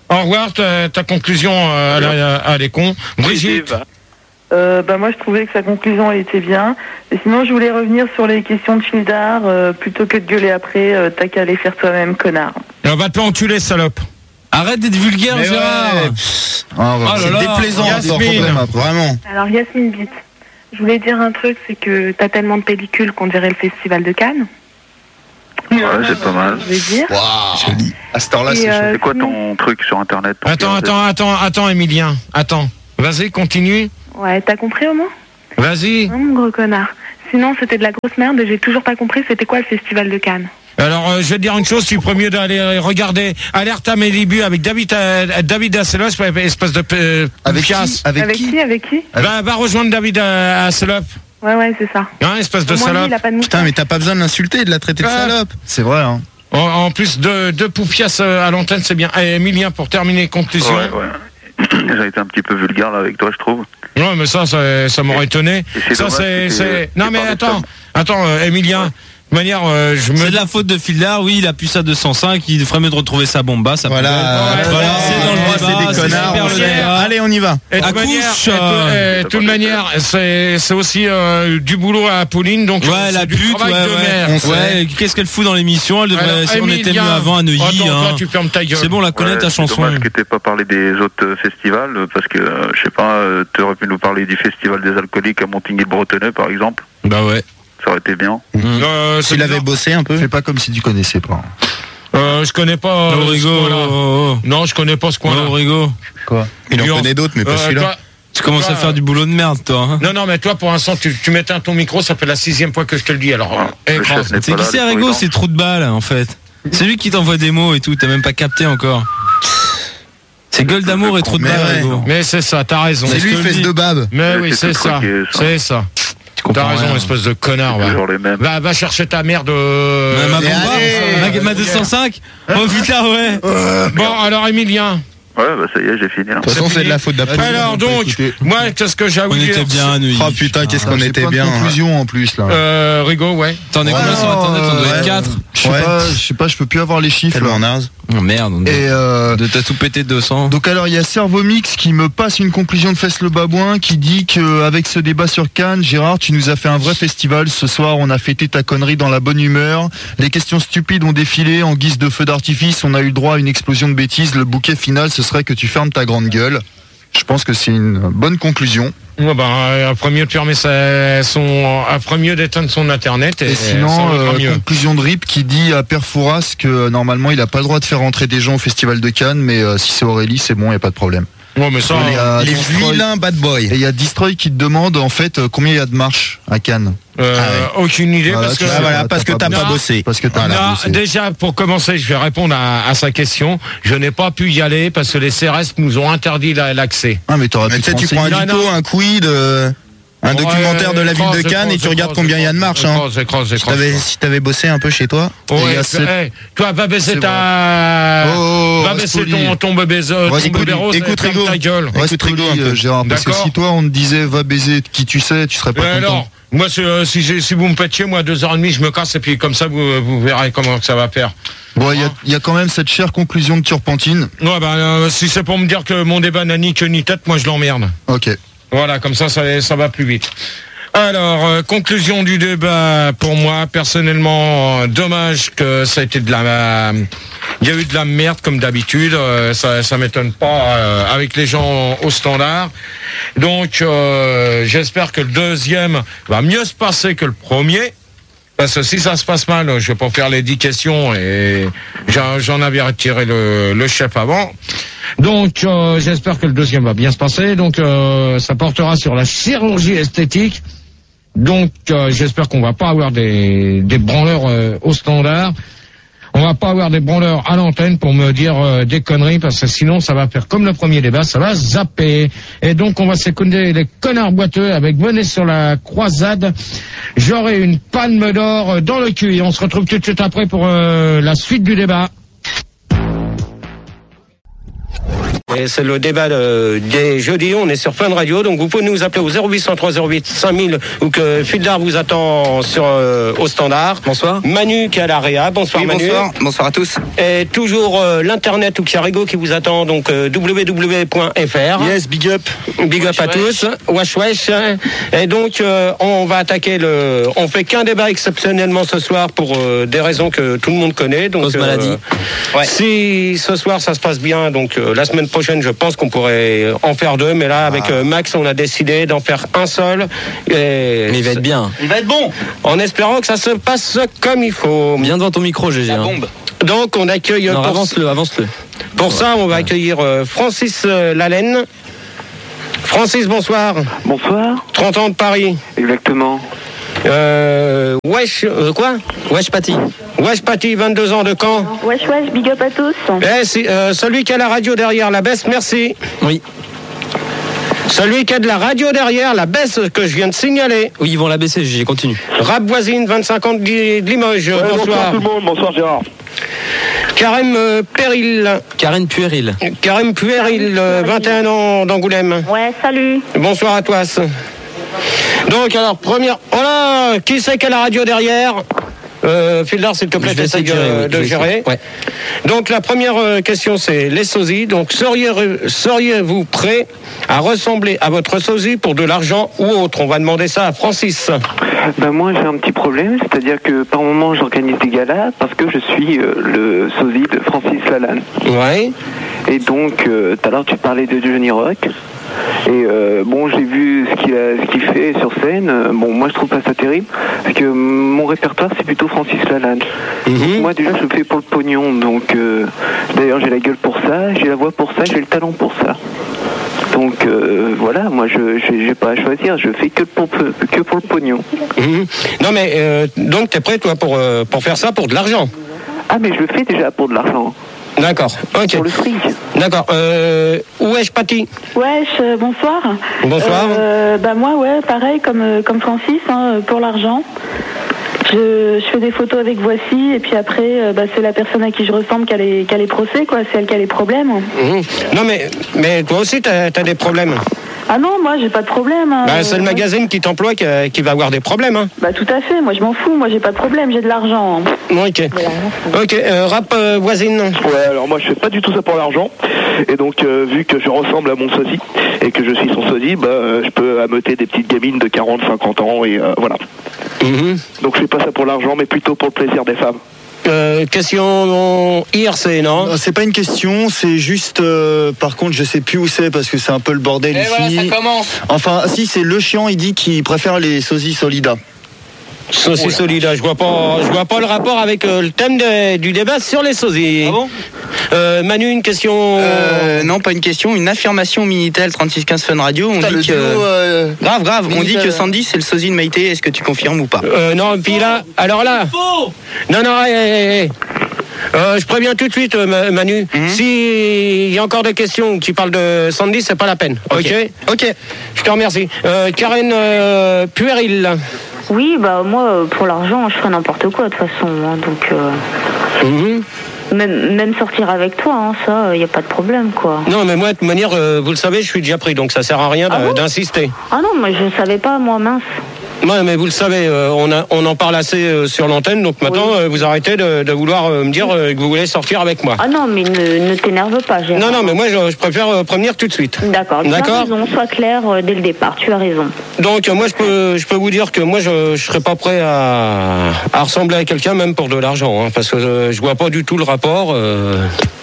Au revoir, ta, ta conclusion, euh, à la- à les cons. Brigitte. Euh, bah moi je trouvais que sa conclusion elle était bien. Et sinon je voulais revenir sur les questions de fil d'art. Euh, plutôt que de gueuler après, euh, t'as qu'à les faire toi-même, connard. On va te entuler, salope. Arrête d'être vulgaire, Mais Gérard. ouais. Ah, ouais. Oh là C'est là. déplaisant, Yasmine. encore, problème, après. Vraiment. Alors Yasmine Bit, je voulais dire un truc, c'est que t'as tellement de pellicules qu'on dirait le festival de Cannes. Ouais, c'est pas mal. Je vais dire. Waouh. À cette heure-là, Et, c'est chaud. euh, C'est quoi sinon- ton truc sur internet ton Attends, pire- attends, attends, attends, Emilien. Attends. Vas-y, continue. Ouais, t'as compris au moins? Vas-y. Non, mon gros connard. Sinon, c'était de la grosse merde et j'ai toujours pas compris c'était quoi le festival de Cannes. Alors, euh, je vais te dire une chose, tu ferais mieux d'aller regarder Alerte à mes débuts avec David, euh, David Hasselhoff, espèce de euh, Avec qui piasse. Avec, Avec qui qui Avec qui Va, va rejoindre David euh, Hasselhoff. Ouais, ouais, c'est ça. Hein, espèce de Au moins, lui, salope. il a pas de Putain, moustache. mais t'as pas besoin de l'insulter, de la traiter de Ah. salope. C'est vrai, hein. En, en plus de deux poufiasses euh, à l'antenne, c'est bien. Et Emilien, pour terminer, conclusion. Ouais, ouais. J'ai été un petit peu vulgaire là avec toi, je trouve. Non, mais ça, ça, ça m'aurait étonné. Et c'est Ça, dommage c'est, que t'aies- c'est. Non, t'aies mais parlé de attends, Tom. attends, euh, Emilien. De toute manière, euh, je me. C'est de la faute de Fildar, oui, il a pu ça deux cent cinq, il ferait mieux de retrouver sa bomba, ça Voilà, poubelle. euh, Voilà, ouais, c'est dans le ouais, débat, c'est des c'est connards. super on le sait. débat. Allez, on y va. Et de À toute manière, couche, et de- euh, et de toute manière, c'est, c'est aussi euh, du boulot à Pauline, donc Ouais, c'est la du pute, travail ouais, de ouais. merde. On sait. Ouais, qu'est-ce qu'elle fout dans l'émission? Elle devrait, Alors, si on était Emilien, mieux avant à Neuilly, attends, hein. toi, tu fermes ta gueule. C'est bon, la connaît Ouais, ta c'est chanson. dommage que t'aies pas parlé des autres euh, festivals, euh, parce que, euh, je sais pas, euh, t'aurais pu nous parler du festival des alcooliques à Montigny-le-Bretonneux, par exemple. Bah ouais. Ça aurait été bien. Euh, c'est S'il avait bizarre. bossé un peu. Fais pas comme si tu connaissais pas. Euh, je connais pas. Oh, euh, ce Rigo, coin-là. oh, oh, oh. Non, je connais pas ce coin-là. Oh, Rigo. Quoi Il en Nuance. connaît d'autres, mais pas Euh, celui-là. toi- Tu commences Toi, à faire du boulot de merde, toi. Hein. Non, non, mais toi, pour l'instant, tu, tu m'éteins ton micro, ça fait la sixième fois que je te le dis. Alors, Le écrase. chef n'est C'est pas qui là, c'est, les Rigo? prudents. C'est trou de balle, en fait. C'est lui qui t'envoie des mots et tout, t'as même pas capté encore. C'est gueule d'amour et trou de Mais balle, ouais. Rigo. Mais c'est ça, t'as raison. C'est Je lui, te le fesse dis. de bab. Mais Ouais, oui, c'est c'est tout ça. truqué, ça. C'est ça. Tu comprends T'as raison, rien. espèce de connard. Va, Toujours les mêmes. va, va chercher ta merde. euh, Ouais, ma allez, bomba, allez. ma, ma deux cent cinq. Oh putain, ouais. Bon, alors, Emilien. Ouais, bah ça y est, j'ai fini là. De toute façon, c'est de la faute d'Apollo. Alors, donc, écoutez. moi, qu'est-ce que j'ai à vous On dire était bien à Neuilly. Oh putain, qu'est-ce qu'on J'ai était plein de bien. conclusions en plus là. Euh, Rigo, ouais. T'en es Ouais, combien sur non, internet? On doit euh, être quatre. Je sais Ouais. pas, je sais pas, je peux plus avoir les chiffres. Tellement là. naze. Oh merde, on Et euh, de t'as tout pété de deux cents. donc alors il y a Servomix qui me passe une conclusion de Fesse le Babouin qui dit que avec ce débat sur Cannes, Gérard, tu nous as fait un vrai festival. Ce soir, on a fêté ta connerie dans la bonne humeur. Les questions stupides ont défilé en guise de feu d'artifice. On a eu le droit à une explosion de bêtises. Le bouquet final, ce serait que tu fermes ta grande gueule. Je pense que c'est une bonne conclusion. Ouais, ben, euh, après mieux de fermer sa, son, après mieux d'éteindre son internet. Et, Et ça sinon, va euh, mieux. conclusion de Rip qui dit à Père Fouras que euh, normalement il a pas le droit de faire rentrer des gens au Festival de Cannes, mais euh, si c'est Aurélie, c'est bon, il y a pas de problème. Ouais, mais ça, Et il y a Les Destroy- vilains bad boys. Et il y a Destroy qui te demande en fait euh, combien il y a de marches à Cannes. euh, Ah aucune idée Voilà, parce tu que. sais, Ah voilà, parce que t'as pas Non, bossé. Parce que t'as Voilà. pas Non, bossé. déjà, pour commencer, je vais répondre à, à sa question. Je n'ai pas pu y aller parce que les C R S nous ont interdit la- l'accès. Ah mais t'aurais Mais pu tu sais, te tu prends un Non, dico, non. un quid, euh, un Ouais, documentaire de la ville de écrase, Cannes et écrase, tu regardes écrase, combien il y a de écrase, marches. Hein. écrase, écrase, Si écrase. t'avais, si t'avais bossé un peu chez toi. Ouais, Et il y a tu- cette- hey, toi, va baisser C'est ta. Oh, va reste baisser poli. ton, ton bébé, euh, ton Reste bébé poli. rose. Écoute, et ferme Rigo. ta gueule. Reste Écoute, Rigo, poli, un peu. euh, Gérard, parce que D'accord. si toi on te disait va baiser qui tu sais, tu serais pas Mais content. alors, moi, c'est, euh, si, j'ai- si vous me faites chier, moi, à deux heures trente, je me casse et puis comme ça, vous, vous verrez comment que ça va faire. Bon, il y a, il y a quand même cette chère conclusion de Turpentine. Ouais, ben, euh, si c'est pour me dire que mon débat n'a ni queue ni tête, moi, je l'emmerde. Ok. Voilà, comme ça, ça, ça va plus vite. Alors, euh, conclusion du débat, pour moi, personnellement, euh, dommage que ça a été de la... euh, il y a eu de la merde, comme d'habitude, euh, ça ça m'étonne pas, euh, avec les gens au standard. Donc, euh, j'espère que le deuxième va mieux se passer que le premier. Parce que si ça se passe mal, je vais pas faire les dix questions et j'en j'en avais retiré le, le chef avant. Donc, euh, j'espère que le deuxième va bien se passer. Donc, euh, ça portera sur la chirurgie esthétique. Donc, euh, j'espère qu'on va pas avoir des, des branleurs euh, au standard. On va pas avoir des branleurs à l'antenne pour me dire euh, des conneries, parce que sinon, ça va faire comme le premier débat, ça va zapper. Et donc, on va s'écouter les connards boiteux avec Venez sur la croisade. J'aurai une palme d'or dans le cul. Et on se retrouve tout de suite après pour euh, la suite du débat. Et c'est le débat de- des jeudis, on est sur Fun Radio, donc vous pouvez nous appeler au zéro huit cent trois zéro huit cinq mille ou que Fildar vous attend sur, euh, au standard. Bonsoir. Manu qui est à la Réa, bonsoir Oui, Manu. bonsoir. Bonsoir à tous. Et toujours euh, l'internet ou Chiarigo qui vous attend, donc euh, w w w point f r. Yes, big up. Big up à tous, wesh wesh. Et donc euh, on va attaquer le. On fait qu'un débat exceptionnellement ce soir pour euh, des raisons que tout le monde connaît. Donc Cause maladie. Ouais. Si ce soir ça se passe bien, donc euh, la semaine prochaine je pense qu'on pourrait en faire deux, mais là avec euh, Max on a décidé d'en faire un seul. Et Mais il va être bien. Il va être bon. en espérant que ça se passe comme il faut. Bien devant ton micro, G G. hein. Donc on accueille Non, pour, avance-le, avance-le. pour ça on va accueillir euh, Francis euh, Lalaine. Francis, bonsoir. Bonsoir. trente ans de Paris. Exactement. Euh, wesh, euh, quoi Wesh Patty. Wesh Patty, vingt-deux ans de Caen. Wesh, wesh, big up à tous. Eh, c'est, euh, celui qui a la radio derrière, la baisse, merci. Oui. Celui qui a de la radio derrière, la baisse que je viens de signaler. Oui, ils vont la baisser, G G, continue. Rap voisine, vingt-cinq ans de Li- de Limoges, Ouais, bonsoir bonsoir. tout le monde, bonsoir Gérard. Carême euh, Péril, Karen Puéril. Carême Puéril, euh, vingt et un ans d'Angoulême. Ouais, salut. Bonsoir à toi. Donc, alors, première. Oh là, qui c'est qui a la radio derrière euh, Fildar, s'il te plaît, Je vais t'essayes essayer de gérer, de, oui, de je vais gérer. essayer. Ouais. Donc, la première euh, question, c'est les sosies. Donc, seriez- seriez-vous prêt à ressembler à votre sosie pour de l'argent ou autre? On va demander ça à Francis. Ben moi j'ai un petit problème, c'est-à-dire que par moment j'organise des galas parce que je suis euh, le sosie de Francis Lalanne. Ouais. Et donc euh, tout à l'heure tu parlais de Johnny Rock. Et euh, bon j'ai vu ce qu'il a, ce qu'il fait sur scène. Euh, Bon moi je trouve pas ça terrible parce que mon répertoire c'est plutôt Francis Lalanne. Donc, moi déjà je le fais pour le pognon. Donc euh, d'ailleurs j'ai la gueule pour ça, j'ai la voix pour ça, j'ai le talent pour ça. Donc euh, voilà, moi je j'ai j'ai pas à choisir, je fais que pour que pour le pognon. Mhm. Non, mais euh, donc, t'es prêt, toi, pour, euh, pour faire ça pour de l'argent? Ah mais je le fais déjà pour de l'argent. D'accord, ok. Pour le fric. D'accord. Euh, où est-ce Patty? Wesh, euh, bonsoir. Bonsoir. Euh, bah moi, ouais, pareil comme, euh, comme Francis, hein, pour l'argent. Je, je fais des photos avec Voici, et puis après, euh, bah, c'est la personne à qui je ressemble qui a les, qui a les procès, quoi. C'est elle qui a les problèmes. Mhm. Non, mais, mais toi aussi, t'as as des problèmes. Ah non, moi, j'ai pas de problème. hein. Bah, c'est le Euh, magazine qui t'emploie qui, euh, qui va avoir des problèmes. Hein. Bah tout à fait, moi je m'en fous, moi j'ai pas de problème, j'ai de l'argent. Ok. Ok, euh, rap euh, voisine. Ouais, alors moi je fais pas du tout ça pour l'argent. Et donc euh, vu que je ressemble à mon sosie et que je suis son sosie, bah euh, je peux ameuter des petites gamines de quarante cinquante ans et euh, voilà. Mhm. Donc je fais pas ça pour l'argent mais plutôt pour le plaisir des femmes. Euh, question I R C, non? Non, c'est pas une question, c'est juste. euh, par contre, je sais plus où c'est parce que c'est un peu le bordel Et ici. voilà, ça commence. Enfin, si, c'est le chiant, il dit qu'il préfère les sosies Solida. Saucisse solide, je vois pas, je vois pas le rapport avec euh, le thème de- du débat sur les sosies. Ah bon Euh, Manu, une question. Euh, non, pas une question, une affirmation Minitel trente-six quinze Fun Radio. On Putain, dit le que. duo, euh, Grave, grave, on dit Minitel. que Sandy c'est le sosie de Maïté. Est-ce que tu confirmes ou pas? Euh, non, puis là, alors là. Non, non, hé, hé, hé. Euh, je préviens tout de suite, euh, Ma- Manu. Mhm. S'il y a encore des questions qui parlent de Sandy, c'est pas la peine. Ok. Ok. Je te remercie. Euh, Karen euh, Puéril. Oui, bah moi euh, pour l'argent je ferais n'importe quoi de toute façon, hein, donc euh, Mhm. même, même sortir avec toi, hein, ça, il y a pas de problème quoi. Non, mais moi, de toute manière, euh, vous le savez, je suis déjà pris, donc ça sert à rien Ah d'a- bon d'insister. Ah non, moi je savais pas, moi mince. Ouais, mais vous le savez, euh, on, a, on en parle assez euh, sur l'antenne, donc maintenant, Oui. euh, vous arrêtez de, de vouloir euh, me dire euh, que vous voulez sortir avec moi. Ah non, mais ne, ne t'énerve pas, Gérard. Non, non, mais moi, je, je préfère euh, prévenir tout de suite. D'accord, tu as D'accord. raison, sois clair euh, dès le départ, tu as raison. Donc, euh, moi, je peux, je peux vous dire que moi, je ne serais pas prêt à, à ressembler à quelqu'un, même pour de l'argent, hein, parce que euh, je vois pas du tout le rapport. euh,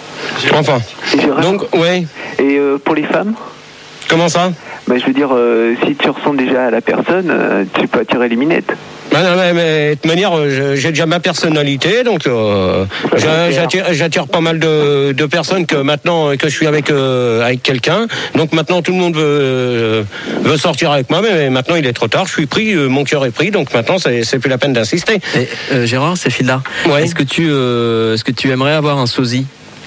Enfin. Et Gérard, Donc, ouais. et euh, pour les femmes, Comment ça? bah, je veux dire, euh, si tu ressembles déjà à la personne, euh, tu peux attirer les minettes. Bah non, mais, mais de toute manière, euh, je- j'ai déjà ma personnalité, donc euh, j'a- j'attire, j'attire pas mal de, de personnes que maintenant que je suis avec euh, avec quelqu'un. Donc maintenant tout le monde veut euh, veut sortir avec moi, mais maintenant il est trop tard. Je suis pris, euh, mon cœur est pris, donc maintenant c'est c'est plus la peine d'insister. Et, euh, Gérard, c'est Fildar. Ouais. Est-ce que tu, euh, est-ce que tu aimerais avoir un sosie?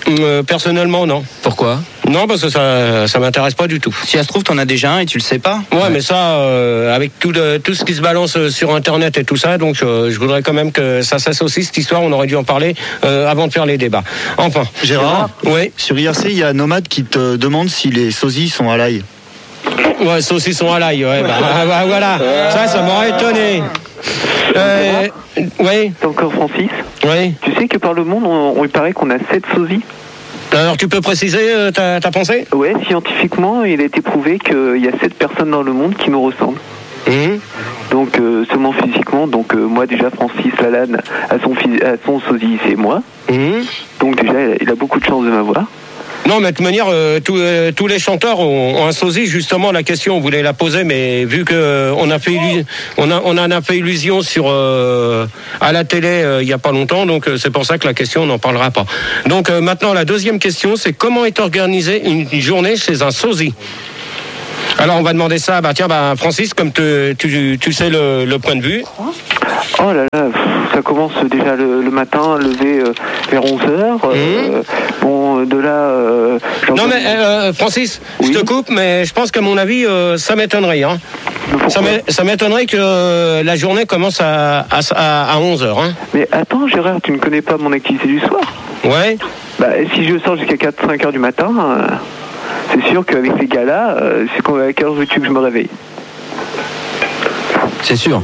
euh, Personnellement, non. Pourquoi? Non, parce que ça, ça m'intéresse pas du tout. Si ça se trouve, t'en as déjà un et tu le sais pas. Ouais, ouais. mais ça, euh, avec tout, le, tout ce qui se balance sur Internet et tout ça, donc euh, je voudrais quand même que ça cesse aussi cette histoire. On aurait dû en parler euh, avant de faire les débats. Enfin. Gérard, oui. Sur I R C, il y a Nomade qui te demande si les sosies sont à l'ail. Ouais, saucisson à l'ail, ouais, bah, bah, voilà. Ça, ça m'aurait étonné. Euh, oui. C'est encore Francis. Oui. Tu sais que par le monde, on, on il paraît qu'on a sept sosies. Alors, tu peux préciser euh, ta, ta pensée? Ouais, scientifiquement, il a été prouvé qu'il y a sept personnes dans le monde qui nous ressemblent. Mmh. Donc, euh, seulement physiquement. Donc, euh, moi, déjà, Francis Lalanne, à son, à son sosie, c'est moi. Mmh. Donc, déjà, il a beaucoup de chance de m'avoir. Non, mais de toute manière, euh, tous, euh, tous les chanteurs ont, ont un sosie. Justement, la question, on voulait la poser, mais vu que euh, on a fait illusion, on a, on en a fait illusion sur euh, à la télé euh, il y a pas longtemps, donc euh, c'est pour ça que la question, on n'en parlera pas. Donc euh, maintenant, la deuxième question, c'est comment est organisée une, une journée chez un sosie? Alors, on va demander ça. Bah tiens, bah Francis, comme te, tu, tu sais le, le point de vue. Oh là là, ça commence déjà le, le matin, lever euh, vers onze heures. Euh, mmh. Bon, de là... Euh, non mais, euh, Francis, oui. je te coupe, mais je pense qu'à mon avis, euh, ça m'étonnerait. Hein. Ça m'étonnerait que euh, la journée commence à, à, à onze heures. Hein. Mais attends, Gérard, tu ne connais pas mon activité du soir? Ouais. Bah, si je sors jusqu'à quatre cinq heures du matin, euh, c'est sûr qu'avec ces gars-là, euh, c'est quand, à quelle heure veux-tu que je me réveille? C'est sûr.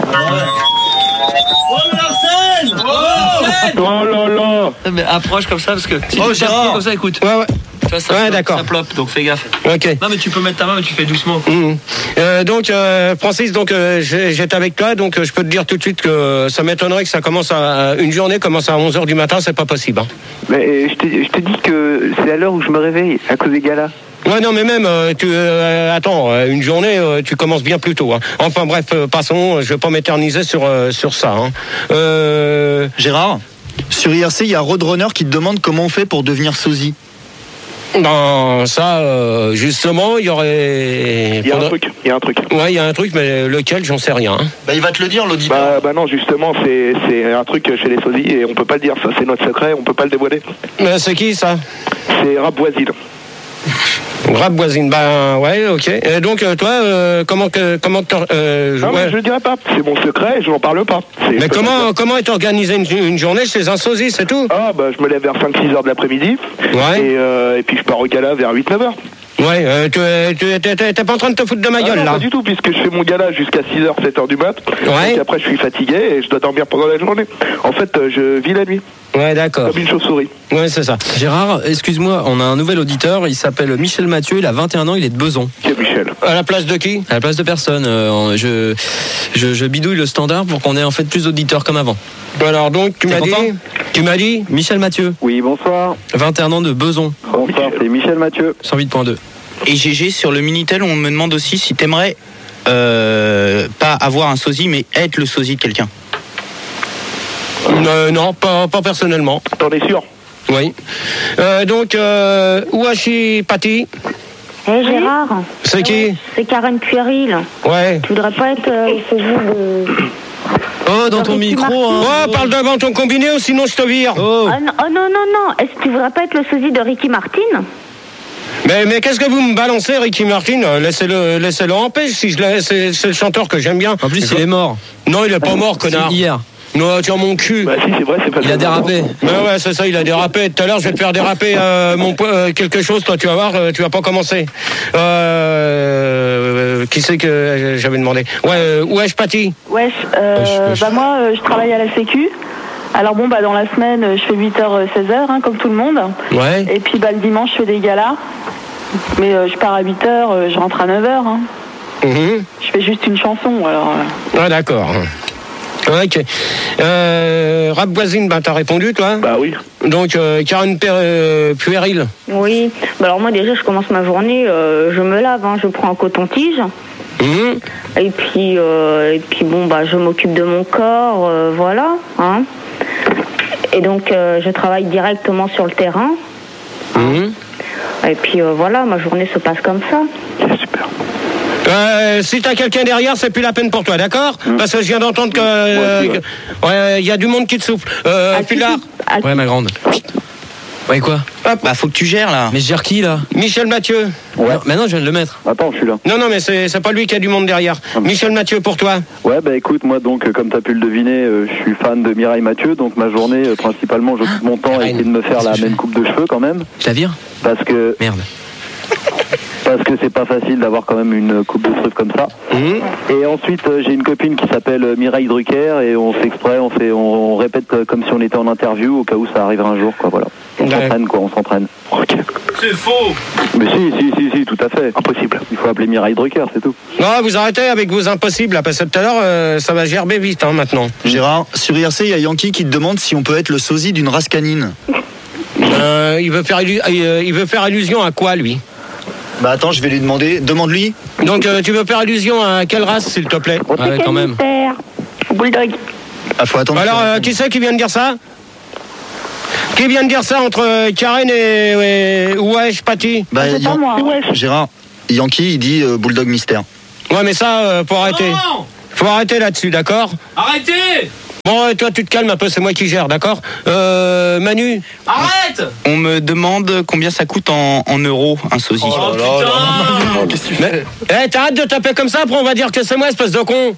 Oh là là. Mais approche comme ça parce que si oh, tu tapes comme ça, écoute. Ouais ouais. Tu vois, ça, ouais d'accord. Ça ploppe, donc fais gaffe. Ok. Non mais tu peux mettre ta main, mais tu fais doucement. Mmh. Euh, donc euh, Francis, donc euh, j'étais avec toi, donc euh, je peux te dire tout de suite que ça m'étonnerait que ça commence à une journée commence à onze heures du matin, c'est pas possible. Hein. Mais je te, je te dis que c'est à l'heure où je me réveille à cause des gars-là. Ouais non mais même euh, tu euh, attends euh, une journée euh, tu commences bien plus tôt. Hein. Enfin bref euh, passons, je vais pas m'éterniser sur euh, sur ça. Hein. Euh... Gérard, sur I R C il y a Roadrunner qui te demande comment on fait pour devenir sosie. Non, ça, euh, justement, il y aurait... Il y a un truc, il y a un truc. Ouais, il y a un truc, mais lequel, j'en sais rien. Bah, il va te le dire, l'auditeur. Bah, bah non, justement, c'est, c'est un truc chez les sosies et on peut pas le dire, ça, c'est notre secret, on peut pas le dévoiler. Mais c'est qui, ça? C'est Rap Voisine. Rap Voisine, ben ouais, ok. Et donc, euh, toi, euh, comment que... Comment euh, non, ouais. mais je le dirai pas, c'est mon secret, je n'en parle pas. C'est mais comment, comment est organisée une, une journée chez un sosie, c'est tout? Ah, bah, je me lève vers cinq six heures de l'après-midi. Ouais. Et, euh, et puis je pars au gala vers huit neuf heures. Ouais, euh, tu t'es pas en train de te foutre de ma gueule, ah non, là? Pas du tout, puisque je fais mon gala jusqu'à six heures, sept heures du mat. Ouais. Et après, je suis fatigué et je dois dormir pendant la journée. En fait, je vis la nuit. Ouais, d'accord. Comme une chauve-souris. Ouais, c'est ça. Gérard, excuse-moi, on a un nouvel auditeur, il s'appelle Michel Mathieu, il a vingt et un ans, il est de Besançon. Qui est Michel? À la place de qui? À la place de personne. Euh, je, je, je bidouille le standard pour qu'on ait en fait plus d'auditeurs comme avant. Alors donc, tu m'as dit, tu m'as dit Michel Mathieu. Oui, bonsoir. vingt et un ans de Besançon. Bonsoir, c'est Michel Mathieu. cent huit point deux. Et G G, sur le Minitel, on me demande aussi si t'aimerais euh, pas avoir un sosie, mais être le sosie de quelqu'un. Euh, non, pas, pas personnellement. T'en es sûr? Oui. Euh, donc, euh, Ouachi Pati. Eh hey, Gérard. C'est qui? Ouais, c'est Karen Puéril. Ouais. Tu voudrais pas être euh, le sosie de... Oh, dans ton micro, hein. Oh, parle devant ton combiné ou sinon je te vire. Oh, ah, non, oh non, non, non. Est-ce que tu voudrais pas être le sosie de Ricky Martin? Mais, mais qu'est-ce que vous me balancez, Ricky Martin? Laissez-le, laissez-le en paix. Si je le, c'est, c'est le chanteur que j'aime bien. En plus, il est mort. Non, il est pas mort, connard. C'est hier. Non, tiens mon cul. Bah si, c'est vrai, c'est pas. Il a dérapé. Ouais, ouais, c'est ça, il a dérapé. Tout à l'heure, je vais te faire déraper euh, mon euh, quelque chose. Toi, tu vas voir, euh, tu vas pas commencer. Euh, euh, qui c'est que j'avais demandé? Ouais, euh, wesh, Pati. Wesh, euh, wesh, wesh. Bah moi, euh, je travaille à la Sécu. Alors bon, bah dans la semaine, je fais huit heures seize heures, hein, comme tout le monde. Ouais. Et puis bah le dimanche, je fais des galas. Mais euh, je pars à huit heures, euh, je rentre à neuf heures. Hein. Mm-hmm. Je fais juste une chanson, alors. Euh... Ah d'accord. Ok. Euh, Rap Voisine, bah t'as répondu toi? Bah oui. Donc euh, Karen euh, Puéril. Oui. Bah alors moi déjà je commence ma journée, euh, je me lave, hein, je prends un coton-tige. Mmh. Et puis euh, et puis bon bah je m'occupe de mon corps, euh, voilà. Hein. Et donc euh, je travaille directement sur le terrain. Mmh. Et puis euh, voilà, ma journée se passe comme ça. C'est super. Euh, si t'as quelqu'un derrière, c'est plus la peine pour toi, d'accord? mmh. Parce que je viens d'entendre que euh, ouais, il y a du monde qui te souffle. Euh, à Pilar. Qui, ouais, ma grande. Ouais, quoi? Hop, bah faut que tu gères là. Mais je gère qui là? Michel Mathieu. Ouais. Non, mais non, je viens de le mettre. Attends, je suis là. Non, non, mais c'est c'est pas lui qui a du monde derrière. Michel Mathieu pour toi. Ouais, bah écoute, moi donc, euh, comme t'as pu le deviner, euh, je suis fan de Mireille Mathieu, donc ma journée, euh, principalement, j'occupe mon temps à essayer de me faire la même coupe de cheveux quand même. Je la vire? Parce que... Merde. Parce que c'est pas facile d'avoir quand même une coupe de cheveux comme ça. Mmh. Et ensuite, euh, j'ai une copine qui s'appelle euh, Mireille Drucker et on fait exprès, on fait, on, on répète euh, comme si on était en interview au cas où ça arrivera un jour, quoi, voilà. On Ouais. s'entraîne, quoi, on s'entraîne. Ok. C'est faux! Mais si, si, si, si, tout à fait. Impossible. Il faut appeler Mireille Drucker, c'est tout. Non, vous arrêtez avec vos impossibles, là, parce que tout à l'heure, euh, ça va gerber vite, hein, maintenant. Gérard, sur I R C, il y a Yankee qui te demande si on peut être le sosie d'une race canine. Euh, il veut faire illu- euh, il veut faire allusion à quoi, lui? Bah attends, je vais lui demander. Demande-lui. Donc, euh, tu veux faire allusion à quelle race, s'il te plaît? Ah ouais, quand même. Bulldog. Ah, faut attendre. Alors, euh, qui c'est qui vient de dire ça? Qui vient de dire ça entre euh, Karen et, et Wesh, Patty? Bah, C'est pas Yan- moi. Gérard, Yankee, il dit euh, Bulldog Mystère. Ouais, mais ça, euh, faut arrêter. Non! Faut arrêter là-dessus, d'accord? Arrêtez! Bon, et toi, tu te calmes un peu, c'est moi qui gère, d'accord? Euh, Manu? Arrête! On me demande combien ça coûte en, en euros un sosie. Oh putain! Qu'est-ce que tu fais? Eh, t'arrêtes de taper comme ça, après on va dire que c'est moi, espèce de con.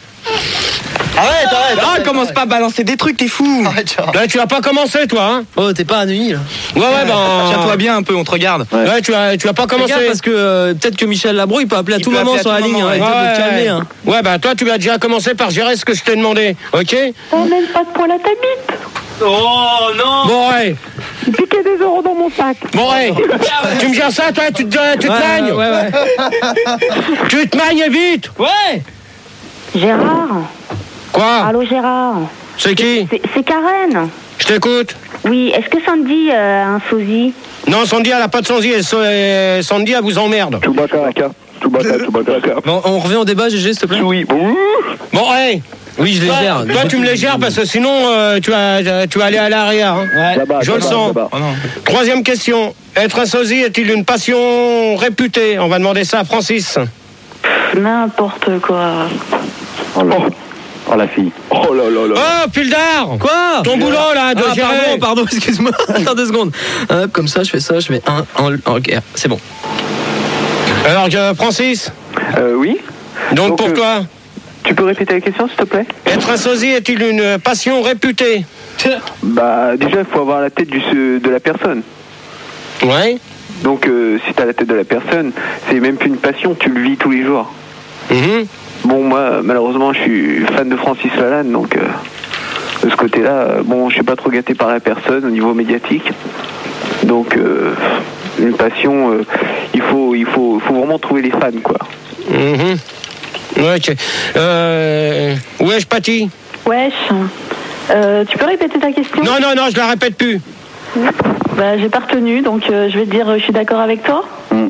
Arrête, arrête! Ah, commence pas à balancer des trucs, t'es fou! Arrête, Gérard. Là, tu vas pas commencer, toi, hein? Oh, t'es pas à Neuilly là. Ouais, ouais, ben. Tiens-toi bien un peu, on te regarde. Ouais, tu vas, tu vas pas commencer. Regarde, parce que euh, peut-être que Michel Labro il peut appeler à Il tout peut moment appeler à sur tout la ligne. moment, hein, ouais. et toi, de te calmer. Hein. Ouais, bah toi, tu vas déjà commencer par gérer ce que je t'ai demandé, ok? Oh, même pas de poil à ta bite. Oh non! Bon, ouais. Piquez des euros dans mon sac. Bon, ouais. Tu me gères ça, toi? Tu te, tu te Ouais, magnes? ouais, ouais. Tu te magnes vite? Ouais! Gérard. Quoi? Allô, Gérard. C'est qui? C'est c'est Karen. Je t'écoute. Oui, est-ce que Sandy euh, a un sosie? Non, Sandy, elle a pas de Sandy, et so- et Sandy, elle vous emmerde. Chewbacca. Chewbacca, Chewbacca. Bon, on revient au débat, G G, s'il te plaît. Oui, bon. Bon, hey. Oui, je les Toi, gère. toi, tu me les gères parce que sinon, euh, tu, vas, tu vas aller à l'arrière. Hein. Ouais. Là-bas, Je le là-bas, sens. là-bas. Oh non. Troisième question. Être un sosie est-il une passion réputée? On va demander ça à Francis. N'importe quoi. Oh, là. Oh la fille. Oh là là là. Oh, Pildar! Quoi? Ton boulot, là, de Ah, gérer. pardon, pardon, excuse-moi. Attends deux secondes. Hop, comme ça, je fais ça, je mets un en. en- ok, c'est bon. Alors, euh, Francis, Euh, oui. donc, Donc, pour euh, toi, Tu peux répéter la question, s'il te plaît? être un sosie est-il une passion réputée? Bah, déjà, il faut avoir la tête du, de la personne. Ouais. Donc, euh, si t'as la tête de la personne, c'est même plus une passion, tu le vis tous les jours. Mhm. Bon, moi, malheureusement, je suis fan de Francis Lalanne, donc euh, de ce côté-là, euh, bon, je suis pas trop gâté par la personne au niveau médiatique. Donc, euh, une passion, euh, il faut, il faut, faut vraiment trouver les fans, quoi. Mhm. Ok. Euh, wesh, Patty. Wesh. Euh, tu peux répéter ta question? Non, non, non, je la répète plus. Bah, j'ai pas retenu, donc euh, je vais te dire, euh, je suis d'accord avec toi.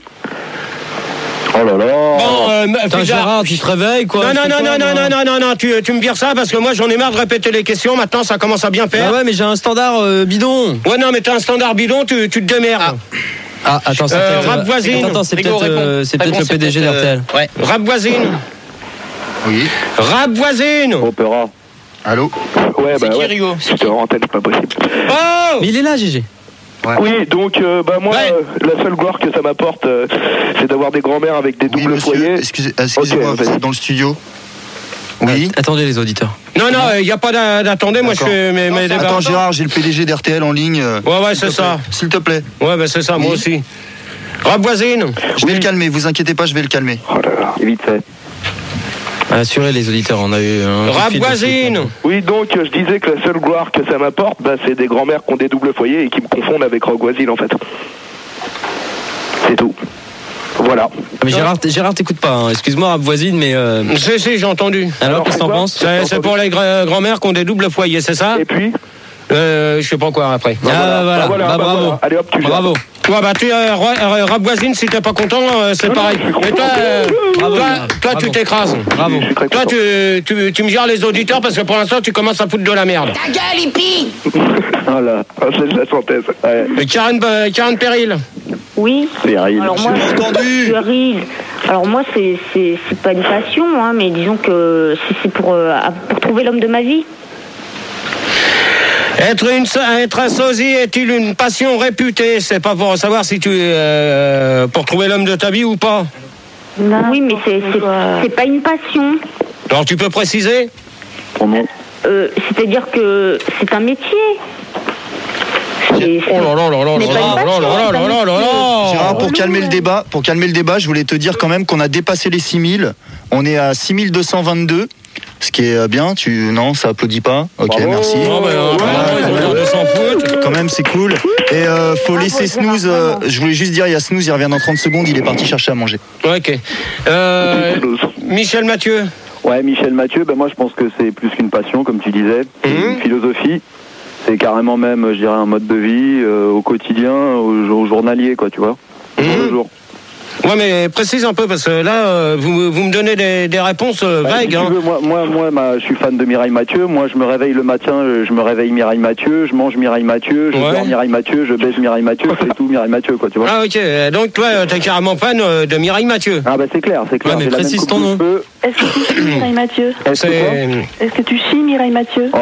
Oh là là. Bon, euh, Putain, Pildar- Gérard, tu te réveilles quoi? Non, non, Je non, sais non, pas, non, moi. non, non, non, non, tu, tu me vires ça parce que moi j'en ai marre de répéter les questions, maintenant ça commence à bien faire. Ah ouais, mais j'ai un standard euh, bidon. Ouais, non, mais t'as un standard bidon, tu, tu te démerdes. Ah, attends, c'est Euh, peut-être. rap voisine. Attends, c'est Rigo, peut-être euh, réponds. c'est peut-être Réponds, le P D G c'est peut-être, d'R T L. euh, Ouais. Rap voisine. Oui. Rap voisine. Opéra. Allô? Ouais, C'est bah qui, ouais. Rigo? C'était en antenne, c'est pas possible. Oh. Mais il est là, G G. Oui, donc, euh, bah moi, Ouais. euh, la seule gloire que ça m'apporte, euh, c'est d'avoir des grands-mères avec des Oui, doubles monsieur. foyers. Excusez- Excusez-moi, Ok, vous vas-y. êtes dans le studio? Oui. Attendez les auditeurs. Non, non, il n'y a pas d'a- d'attendez, moi je D'accord. fais mes, mes débats. Attends, Gérard, j'ai le P D G d'R T L en ligne. euh, Ouais, ouais, s'il c'est te ça. plaît. S'il te plaît. Ouais, bah c'est ça, moi Oui. aussi. Rap voisine. Je vais le calmer, vous inquiétez pas, je vais le calmer. Oh là là. Et vite fait. Assurez les auditeurs, on a eu un. coup de Rap fil de voisine. suite. Oui, donc, euh, je disais que la seule gloire que ça m'apporte, bah, c'est des grands-mères qui ont des doubles foyers et qui me confondent avec Rogue Voisine, en fait. C'est tout. Voilà. Ah, Mais Gérard, t- Gérard t'écoutes pas, hein. Excuse-moi, rap voisine, mais. Euh... Si, si, j'ai entendu. Alors, qu'est-ce que t'en quoi penses? C'est c'est pour les gra- grand-mères qui ont des doubles foyers, c'est ça? Et puis Euh, je sais pas quoi après. Ah, bah, voilà, Bah, voilà, bah, bah, bravo. voilà. Allez, hop, tu gères. Bravo. Ouais, bah, tu euh, roi- euh, rap voisine, si t'es pas content, euh, c'est Non, non, pareil. je suis content. Mais toi, euh, Bravo, toi, Gérard. toi, tu Bravo. t'écrases. Bravo. Je suis très Toi, content. tu, tu, tu me gères les auditeurs parce que pour l'instant, tu commences à foutre de la merde. Ta gueule, hippie! Voilà. Ah, c'est de la synthèse. Ouais. Et Karen, euh, Karen Péril. Oui. C'est Ariel. Alors moi, entendu. Cyril, alors moi, c'est c'est c'est pas une passion, hein, mais disons que c'est c'est pour euh, pour trouver l'homme de ma vie. Être, une, être un sosie est-il une passion réputée? C'est pas pour savoir si tu es euh, pour trouver l'homme de ta vie ou pas. Non, oui, mais c'est, c'est, c'est pas une passion. Alors tu peux préciser? euh, C'est-à-dire que c'est un métier. C'est, c'est, oh là là là là là là là là là là. Gérard, pour calmer le débat, pour calmer le débat, je voulais te dire quand même qu'on a dépassé les six mille. On est à six mille deux cent vingt-deux. Ce qui est bien, tu non, ça applaudit pas. Ok, bravo. Merci. Oh bah, euh, voilà, ouais, quand même, c'est cool. Et euh, faut laisser Snooze. Euh, je voulais juste dire, il y a Snooze, il revient dans trente secondes. Il est parti chercher à manger. Ok. Euh, Michel Mathieu. Ouais, Michel Mathieu. Ben moi, je pense que c'est plus qu'une passion, comme tu disais, c'est mmh. une philosophie. C'est carrément même, je dirais, un mode de vie euh, au quotidien, au, au journalier, quoi, tu vois. Mmh. Jour le jour. Ouais, mais précise un peu, parce que là, euh, vous, vous me donnez des, des réponses euh, bah, vagues. Si hein. tu veux, moi, moi, moi ma, je suis fan de Mireille Mathieu. Moi, je me réveille le matin, je me réveille Mireille Mathieu, je mange Mireille Mathieu, je ouais. dors Mireille Mathieu, je baise Mireille Mathieu, c'est tout Mireille Mathieu, quoi, tu vois. Ah, ok. Donc, toi, t'es carrément fan de Mireille Mathieu. Ah, bah, c'est clair, c'est clair. Ouais, mais précise ton nom. Est-ce que tu chies Mireille Mathieu? Est-ce que, Est-ce que tu chies Mireille Mathieu?